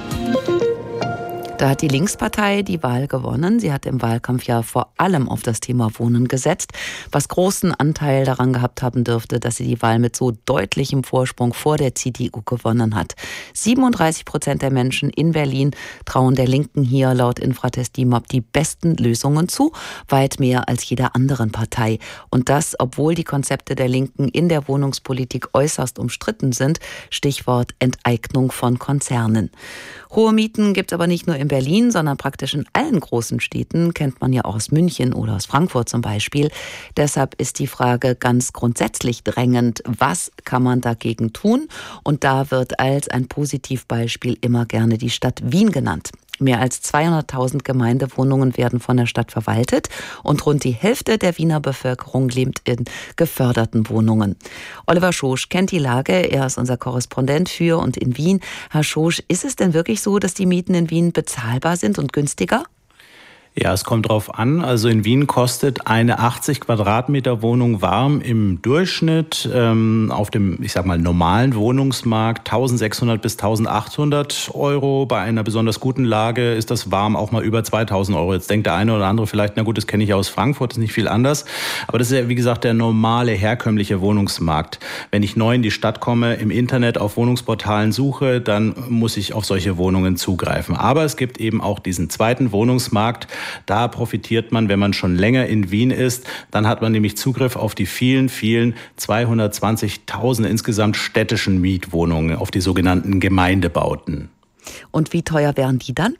Da hat die Linkspartei die Wahl gewonnen. Sie hat im Wahlkampf ja vor allem auf das Thema Wohnen gesetzt, was großen Anteil daran gehabt haben dürfte, dass sie die Wahl mit so deutlichem Vorsprung vor der CDU gewonnen hat. 37% der Menschen in Berlin trauen der Linken hier laut Infratest DIMAP die besten Lösungen zu, weit mehr als jeder anderen Partei. Und das, obwohl die Konzepte der Linken in der Wohnungspolitik äußerst umstritten sind. Stichwort Enteignung von Konzernen. Hohe Mieten gibt es aber nicht nur in Berlin, sondern praktisch in allen großen Städten, kennt man ja auch aus München oder aus Frankfurt zum Beispiel. Deshalb ist die Frage ganz grundsätzlich drängend: Was kann man dagegen tun? Und da wird als ein Positivbeispiel immer gerne die Stadt Wien genannt. Mehr als 200.000 Gemeindewohnungen werden von der Stadt verwaltet und rund die Hälfte der Wiener Bevölkerung lebt in geförderten Wohnungen. Oliver Schosch kennt die Lage, er ist unser Korrespondent für und in Wien. Herr Schosch, ist es denn wirklich so, dass die Mieten in Wien bezahlbar sind und günstiger? Ja, es kommt drauf an. Also in Wien kostet eine 80 Quadratmeter Wohnung warm im Durchschnitt auf dem, ich sag mal, normalen Wohnungsmarkt 1.600 bis 1.800 Euro. Bei einer besonders guten Lage ist das warm auch mal über 2.000 Euro. Jetzt denkt der eine oder andere vielleicht, na gut, das kenne ich aus Frankfurt, ist nicht viel anders. Aber das ist ja, wie gesagt, der normale, herkömmliche Wohnungsmarkt. Wenn ich neu in die Stadt komme, im Internet auf Wohnungsportalen suche, dann muss ich auf solche Wohnungen zugreifen. Aber es gibt eben auch diesen zweiten Wohnungsmarkt. Da profitiert man, wenn man schon länger in Wien ist. Dann hat man nämlich Zugriff auf die vielen 220.000 insgesamt städtischen Mietwohnungen, auf die sogenannten Gemeindebauten. Und wie teuer wären die dann?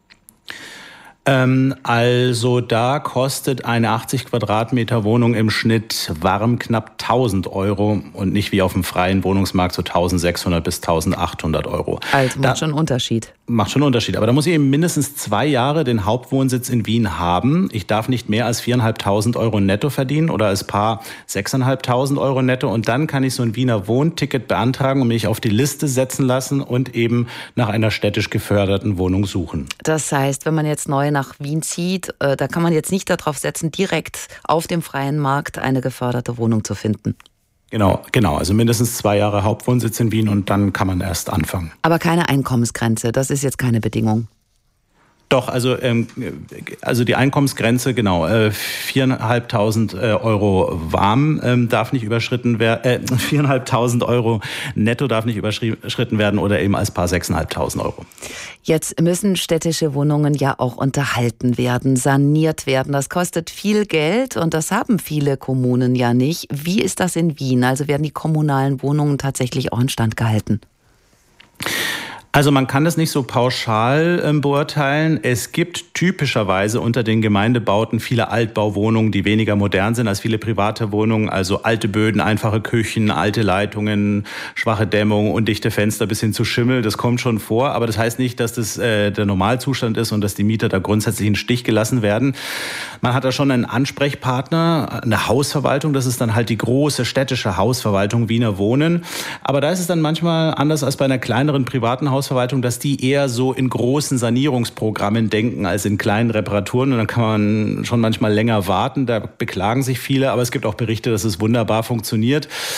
Also da kostet eine 80 Quadratmeter Wohnung im Schnitt warm knapp 1.000 Euro und nicht wie auf dem freien Wohnungsmarkt so 1.600 bis 1.800 Euro. Also macht schon einen Unterschied. Macht schon einen Unterschied. Aber da muss ich eben mindestens 2 Jahre den Hauptwohnsitz in Wien haben. Ich darf nicht mehr als 4.500 Euro netto verdienen oder als Paar 6.500 Euro netto. Und dann kann ich so ein Wiener Wohnticket beantragen und mich auf die Liste setzen lassen und eben nach einer städtisch geförderten Wohnung suchen. Das heißt, wenn man jetzt neu nach Wien zieht, da kann man jetzt nicht darauf setzen, direkt auf dem freien Markt eine geförderte Wohnung zu finden. Genau. Also mindestens 2 Jahre Hauptwohnsitz in Wien und dann kann man erst anfangen. Aber keine Einkommensgrenze, das ist jetzt keine Bedingung. Doch, also die Einkommensgrenze, genau, 4.500 Euro warm darf nicht überschritten werden, 4.500 Euro netto darf nicht überschritten werden oder eben als Paar 6.500 Euro. Jetzt müssen städtische Wohnungen ja auch unterhalten werden, saniert werden. Das kostet viel Geld und das haben viele Kommunen ja nicht. Wie ist das in Wien? Also werden die kommunalen Wohnungen tatsächlich auch instand gehalten? Also man kann das nicht so pauschal beurteilen. Es gibt typischerweise unter den Gemeindebauten viele Altbauwohnungen, die weniger modern sind als viele private Wohnungen. Also alte Böden, einfache Küchen, alte Leitungen, schwache Dämmung, undichte Fenster bis hin zu Schimmel. Das kommt schon vor, aber das heißt nicht, dass das der Normalzustand ist und dass die Mieter da grundsätzlich in den Stich gelassen werden. Man hat da schon einen Ansprechpartner, eine Hausverwaltung. Das ist dann halt die große städtische Hausverwaltung Wiener Wohnen. Aber da ist es dann manchmal anders als bei einer kleineren privaten Hausverwaltung, dass die eher so in großen Sanierungsprogrammen denken als in kleinen Reparaturen. Und dann kann man schon manchmal länger warten. Da beklagen sich viele, aber es gibt auch Berichte, dass es wunderbar funktioniert.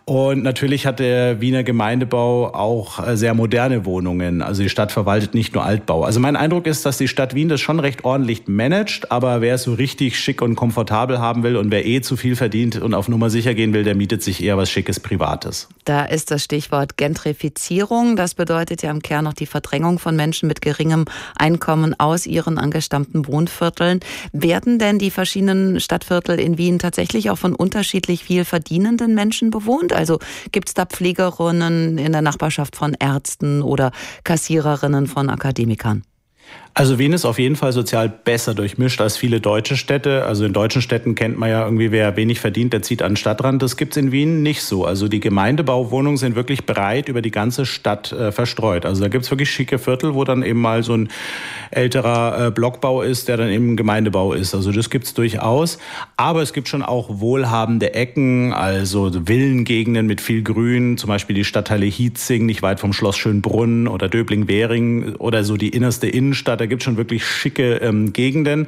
Und natürlich hat der Wiener Gemeindebau auch sehr moderne Wohnungen. Also die Stadt verwaltet nicht nur Altbau. Also mein Eindruck ist, dass die Stadt Wien das schon recht ordentlich managt. Aber wer es so richtig schick und komfortabel haben will und wer zu viel verdient und auf Nummer sicher gehen will, der mietet sich eher was Schickes Privates. Da ist das Stichwort Gentrifizierung. Das bedeutet ja im Kern noch die Verdrängung von Menschen mit geringem Einkommen aus ihren angestammten Wohnvierteln. Werden denn die verschiedenen Stadtviertel in Wien tatsächlich auch von unterschiedlich viel verdienenden Menschen bewohnt? Also gibt es da Pflegerinnen in der Nachbarschaft von Ärzten oder Kassiererinnen von Akademikern? Also Wien ist auf jeden Fall sozial besser durchmischt als viele deutsche Städte. Also in deutschen Städten kennt man ja irgendwie, wer wenig verdient, der zieht an den Stadtrand. Das gibt's in Wien nicht so. Also die Gemeindebauwohnungen sind wirklich breit über die ganze Stadt verstreut. Also da gibt's wirklich schicke Viertel, wo dann eben mal so ein älterer Blockbau ist, der dann eben Gemeindebau ist. Also das gibt's durchaus. Aber es gibt schon auch wohlhabende Ecken, also Villengegenden mit viel Grün, zum Beispiel die Stadtteile Hietzing, nicht weit vom Schloss Schönbrunn oder Döbling-Währing oder so die innerste Innenstadt. Da gibt es schon wirklich schicke Gegenden.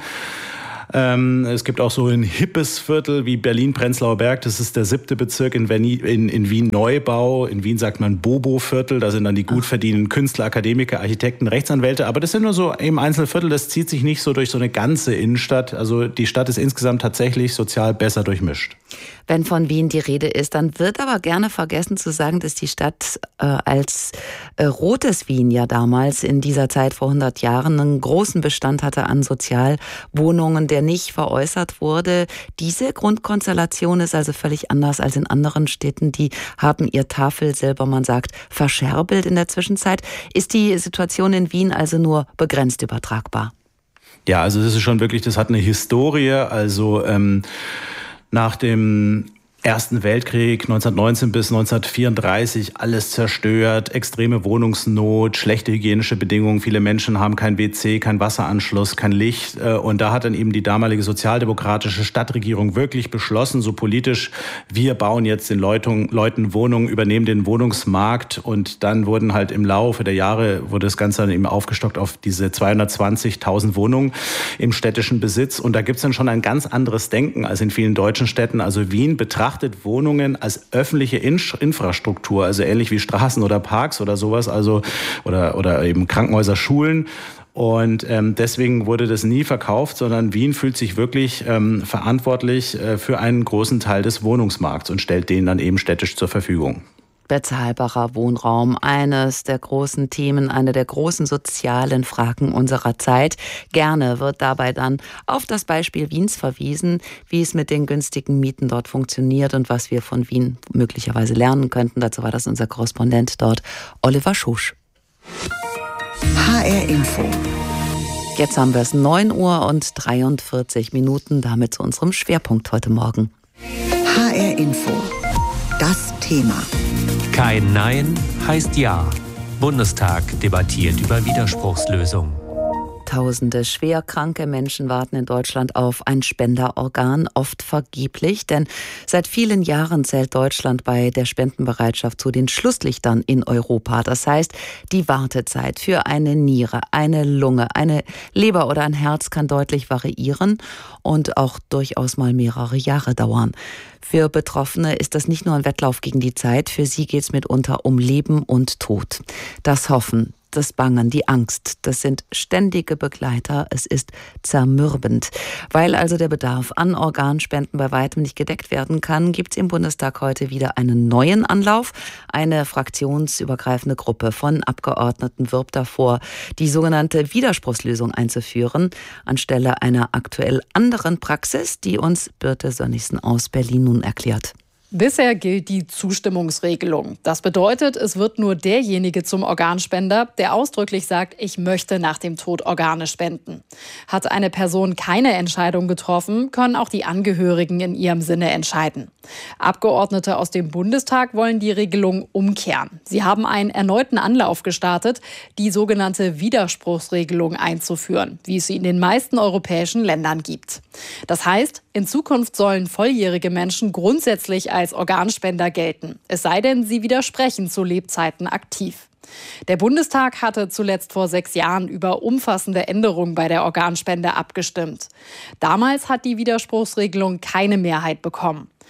Es gibt auch so ein hippes Viertel wie Berlin-Prenzlauer Berg. Das ist der 7. Bezirk in Wien-Neubau. In Wien sagt man Bobo-Viertel. Da sind dann die gut verdienenden Künstler, Akademiker, Architekten, Rechtsanwälte. Aber das sind nur so eben Einzelviertel. Das zieht sich nicht so durch so eine ganze Innenstadt. Also die Stadt ist insgesamt tatsächlich sozial besser durchmischt. Wenn von Wien die Rede ist, dann wird aber gerne vergessen zu sagen, dass die Stadt als rotes Wien ja damals in dieser Zeit vor 100 Jahren einen großen Bestand hatte an Sozialwohnungen, der nicht veräußert wurde. Diese Grundkonstellation ist also völlig anders als in anderen Städten. Die haben ihr Tafelsilber, man sagt, verscherbelt in der Zwischenzeit. Ist die Situation in Wien also nur begrenzt übertragbar? Ja, also das ist schon wirklich, das hat eine Historie. Also nach dem Ersten Weltkrieg 1919 bis 1934 alles zerstört, extreme Wohnungsnot, schlechte hygienische Bedingungen. Viele Menschen haben kein WC, kein Wasseranschluss, kein Licht. Und da hat dann eben die damalige sozialdemokratische Stadtregierung wirklich beschlossen, so politisch, wir bauen jetzt den Leuten Wohnungen, übernehmen den Wohnungsmarkt. Und dann wurden halt im Laufe der Jahre, wurde das Ganze dann eben aufgestockt auf diese 220.000 Wohnungen im städtischen Besitz. Und da gibt's dann schon ein ganz anderes Denken als in vielen deutschen Städten. Also Wien betrachtet Wohnungen als öffentliche Infrastruktur, also ähnlich wie Straßen oder Parks oder sowas, also oder eben Krankenhäuser, Schulen. Und deswegen wurde das nie verkauft, sondern Wien fühlt sich wirklich verantwortlich für einen großen Teil des Wohnungsmarkts und stellt den dann eben städtisch zur Verfügung. Bezahlbarer Wohnraum, eines der großen Themen, eine der großen sozialen Fragen unserer Zeit. Gerne wird dabei dann auf das Beispiel Wiens verwiesen, wie es mit den günstigen Mieten dort funktioniert und was wir von Wien möglicherweise lernen könnten. Dazu war das unser Korrespondent dort, Oliver Schusch. HR Info. Jetzt haben wir es 9:43 Uhr, damit zu unserem Schwerpunkt heute Morgen. HR Info. Das Thema. Kein Nein heißt Ja. Bundestag debattiert über Widerspruchslösung. Tausende schwerkranke Menschen warten in Deutschland auf ein Spenderorgan, oft vergeblich, denn seit vielen Jahren zählt Deutschland bei der Spendenbereitschaft zu den Schlusslichtern in Europa. Das heißt, die Wartezeit für eine Niere, eine Lunge, eine Leber oder ein Herz kann deutlich variieren und auch durchaus mal mehrere Jahre dauern. Für Betroffene ist das nicht nur ein Wettlauf gegen die Zeit, für sie geht es mitunter um Leben und Tod. Das Hoffen, das Bangen, die Angst, das sind ständige Begleiter. Es ist zermürbend. Weil also der Bedarf an Organspenden bei weitem nicht gedeckt werden kann, gibt es im Bundestag heute wieder einen neuen Anlauf. Eine fraktionsübergreifende Gruppe von Abgeordneten wirbt davor, die sogenannte Widerspruchslösung einzuführen, anstelle einer aktuell anderen Praxis, die uns Birte Sönnigsen aus Berlin nun erklärt. Bisher gilt die Zustimmungsregelung. Das bedeutet, es wird nur derjenige zum Organspender, der ausdrücklich sagt, ich möchte nach dem Tod Organe spenden. Hat eine Person keine Entscheidung getroffen, können auch die Angehörigen in ihrem Sinne entscheiden. Abgeordnete aus dem Bundestag wollen die Regelung umkehren. Sie haben einen erneuten Anlauf gestartet, die sogenannte Widerspruchsregelung einzuführen, wie es sie in den meisten europäischen Ländern gibt. Das heißt, in Zukunft sollen volljährige Menschen grundsätzlich als Organspender gelten, es sei denn, sie widersprechen zu Lebzeiten aktiv. Der Bundestag hatte zuletzt vor 6 Jahren über umfassende Änderungen bei der Organspende abgestimmt. Damals hat die Widerspruchsregelung keine Mehrheit bekommen.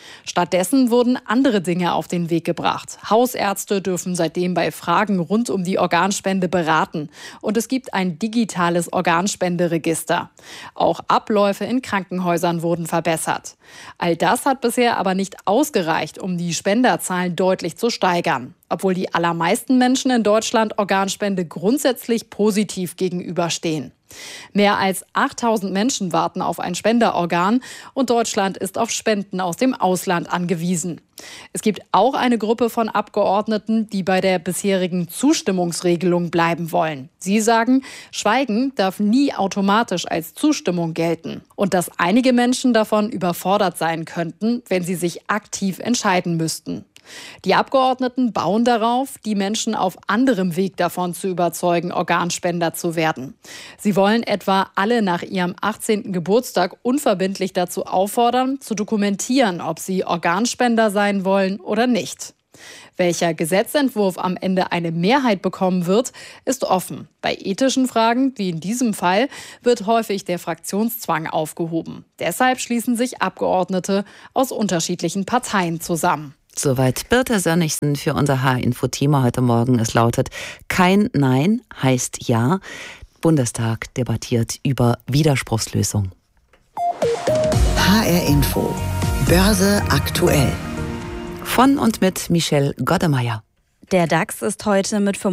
Stattdessen wurden andere Dinge auf den Weg gebracht. Hausärzte dürfen seitdem bei Fragen rund um die Organspende beraten. Und es gibt ein digitales Organspenderegister. Auch Abläufe in Krankenhäusern wurden verbessert. All das hat bisher aber nicht ausgereicht, um die Spenderzahlen deutlich zu steigern. Obwohl die allermeisten Menschen in Deutschland Organspende grundsätzlich positiv gegenüberstehen. Mehr als 8000 Menschen warten auf ein Spenderorgan und Deutschland ist auf Spenden aus dem Ausland angewiesen. Es gibt auch eine Gruppe von Abgeordneten, die bei der bisherigen Zustimmungsregelung bleiben wollen. Sie sagen, Schweigen darf nie automatisch als Zustimmung gelten und dass einige Menschen davon überfordert sein könnten, wenn sie sich aktiv entscheiden müssten. Die Abgeordneten bauen darauf, die Menschen auf anderem Weg davon zu überzeugen, Organspender zu werden. Sie wollen etwa alle nach ihrem 18. Geburtstag unverbindlich dazu auffordern, zu dokumentieren, ob sie Organspender sein wollen oder nicht. Welcher Gesetzentwurf am Ende eine Mehrheit bekommen wird, ist offen. Bei ethischen Fragen, wie in diesem Fall, wird häufig der Fraktionszwang aufgehoben. Deshalb schließen sich Abgeordnete aus unterschiedlichen Parteien zusammen. Soweit Birte Sönnigsen für unser H-Info-Thema heute Morgen. Es lautet: Kein Nein heißt Ja. Bundestag debattiert über Widerspruchslösung. HR Info. Börse aktuell. Von und mit Michelle Goddemeyer. Der DAX ist heute mit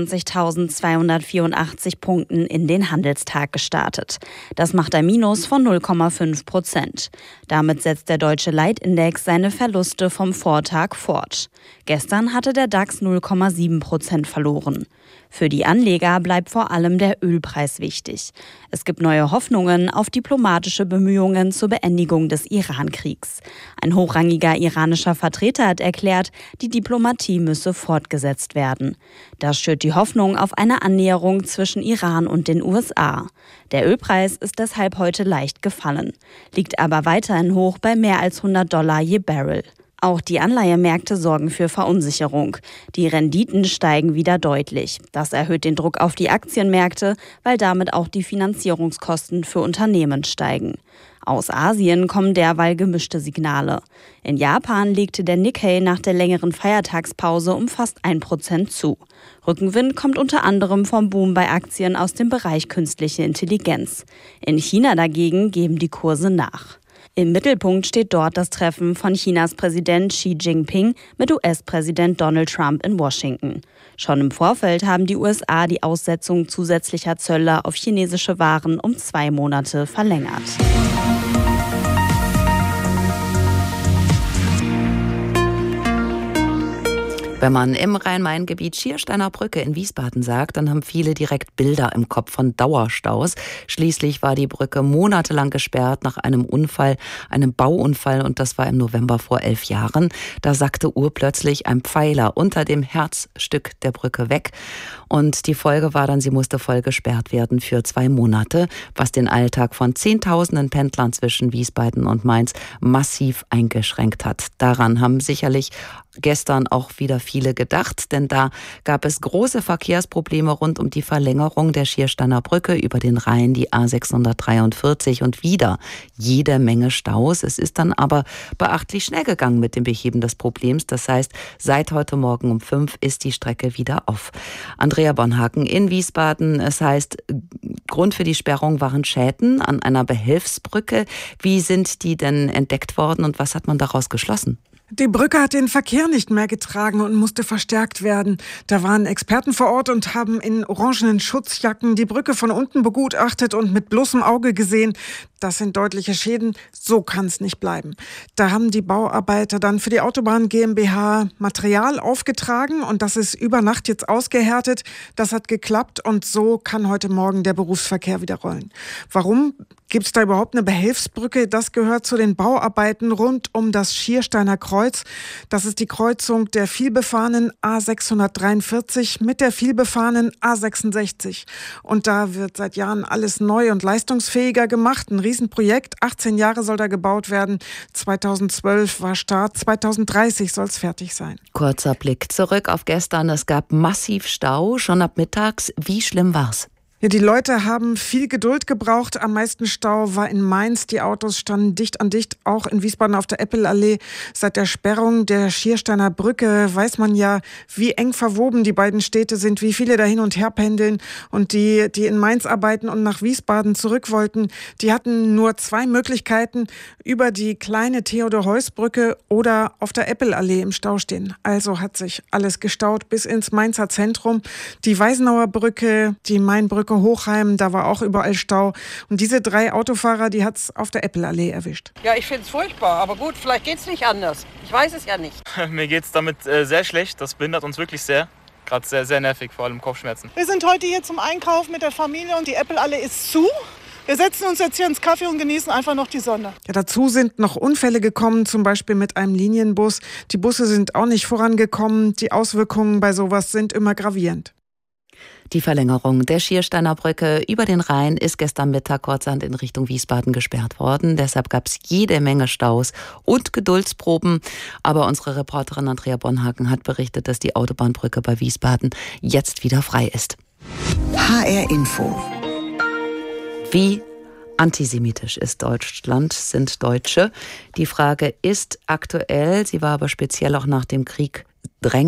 25.284 Punkten in den Handelstag gestartet. Das macht ein Minus von 0,5%. Damit setzt der deutsche Leitindex seine Verluste vom Vortag fort. Gestern hatte der DAX 0,7% verloren. Für die Anleger bleibt vor allem der Ölpreis wichtig. Es gibt neue Hoffnungen auf diplomatische Bemühungen zur Beendigung des Iran-Kriegs. Ein hochrangiger iranischer Vertreter hat erklärt, die Diplomatie müsse fortgesetzt werden. Das schürt die Hoffnung auf eine Annäherung zwischen Iran und den USA. Der Ölpreis ist deshalb heute leicht gefallen, liegt aber weiterhin hoch bei mehr als $100 je Barrel. Auch die Anleihemärkte sorgen für Verunsicherung. Die Renditen steigen wieder deutlich. Das erhöht den Druck auf die Aktienmärkte, weil damit auch die Finanzierungskosten für Unternehmen steigen. Aus Asien kommen derweil gemischte Signale. In Japan legte der Nikkei nach der längeren Feiertagspause um fast 1% zu. Rückenwind kommt unter anderem vom Boom bei Aktien aus dem Bereich künstliche Intelligenz. In China dagegen geben die Kurse nach. Im Mittelpunkt steht dort das Treffen von Chinas Präsident Xi Jinping mit US-Präsident Donald Trump in Washington. Schon im Vorfeld haben die USA die Aussetzung zusätzlicher Zölle auf chinesische Waren um 2 Monate verlängert. Wenn man im Rhein-Main-Gebiet Schiersteiner Brücke in Wiesbaden sagt, dann haben viele direkt Bilder im Kopf von Dauerstaus. Schließlich war die Brücke monatelang gesperrt nach einem Unfall, einem Bauunfall, und das war im November vor 11 Jahren. Da sackte urplötzlich ein Pfeiler unter dem Herzstück der Brücke weg. Und die Folge war dann, sie musste voll gesperrt werden für 2 Monate, was den Alltag von Zehntausenden Pendlern zwischen Wiesbaden und Mainz massiv eingeschränkt hat. Daran haben sicherlich gestern auch wieder viele gedacht, denn da gab es große Verkehrsprobleme rund um die Verlängerung der Schiersteiner Brücke über den Rhein, die A643, und wieder jede Menge Staus. Es ist dann aber beachtlich schnell gegangen mit dem Beheben des Problems. Das heißt, seit heute Morgen um 5 ist die Strecke wieder auf. Andrea Bonhaken in Wiesbaden. Es heißt, Grund für die Sperrung waren Schäden an einer Behelfsbrücke. Wie sind die denn entdeckt worden und was hat man daraus geschlossen? Die Brücke hat den Verkehr nicht mehr getragen und musste verstärkt werden. Da waren Experten vor Ort und haben in orangenen Schutzjacken die Brücke von unten begutachtet und mit bloßem Auge gesehen, das sind deutliche Schäden, so kann es nicht bleiben. Da haben die Bauarbeiter dann für die Autobahn GmbH Material aufgetragen und das ist über Nacht jetzt ausgehärtet. Das hat geklappt und so kann heute Morgen der Berufsverkehr wieder rollen. Warum gibt es da überhaupt eine Behelfsbrücke? Das gehört zu den Bauarbeiten rund um das Schiersteiner Kreuz. Das ist die Kreuzung der vielbefahrenen A643 mit der vielbefahrenen A66. Und da wird seit Jahren alles neu und leistungsfähiger gemacht. Ein Riesenprojekt, 18 Jahre soll da gebaut werden. 2012 war Start, 2030 soll es fertig sein. Kurzer Blick zurück auf gestern. Es gab massiv Stau, schon ab mittags. Wie schlimm war's? Ja, die Leute haben viel Geduld gebraucht. Am meisten Stau war in Mainz. Die Autos standen dicht an dicht, auch in Wiesbaden auf der Eppelallee. Seit der Sperrung der Schiersteiner Brücke weiß man ja, wie eng verwoben die beiden Städte sind, wie viele da hin und her pendeln. Und die in Mainz arbeiten und nach Wiesbaden zurück wollten, die hatten nur 2 Möglichkeiten: über die kleine Theodor-Heuss-Brücke oder auf der Eppelallee im Stau stehen. Also hat sich alles gestaut bis ins Mainzer Zentrum. Die Weisenauer Brücke, die Mainbrücke Hochheim, da war auch überall Stau. Und diese 3 Autofahrer, die hat es auf der Eppelallee erwischt. Ja, ich finde es furchtbar, aber gut, vielleicht geht es nicht anders. Ich weiß es ja nicht. Mir geht es damit sehr schlecht, das behindert uns wirklich sehr. Gerade sehr, sehr nervig, vor allem Kopfschmerzen. Wir sind heute hier zum Einkauf mit der Familie und die Eppelallee ist zu. Wir setzen uns jetzt hier ins Café und genießen einfach noch die Sonne. Ja, dazu sind noch Unfälle gekommen, zum Beispiel mit einem Linienbus. Die Busse sind auch nicht vorangekommen. Die Auswirkungen bei sowas sind immer gravierend. Die Verlängerung der Schiersteiner Brücke über den Rhein ist gestern Mittag kurzerhand in Richtung Wiesbaden gesperrt worden. Deshalb gab es jede Menge Staus und Geduldsproben. Aber unsere Reporterin Andrea Bonhagen hat berichtet, dass die Autobahnbrücke bei Wiesbaden jetzt wieder frei ist. HR Info. Wie antisemitisch ist Deutschland, sind Deutsche? Die Frage ist aktuell, sie war aber speziell auch nach dem Krieg drängend.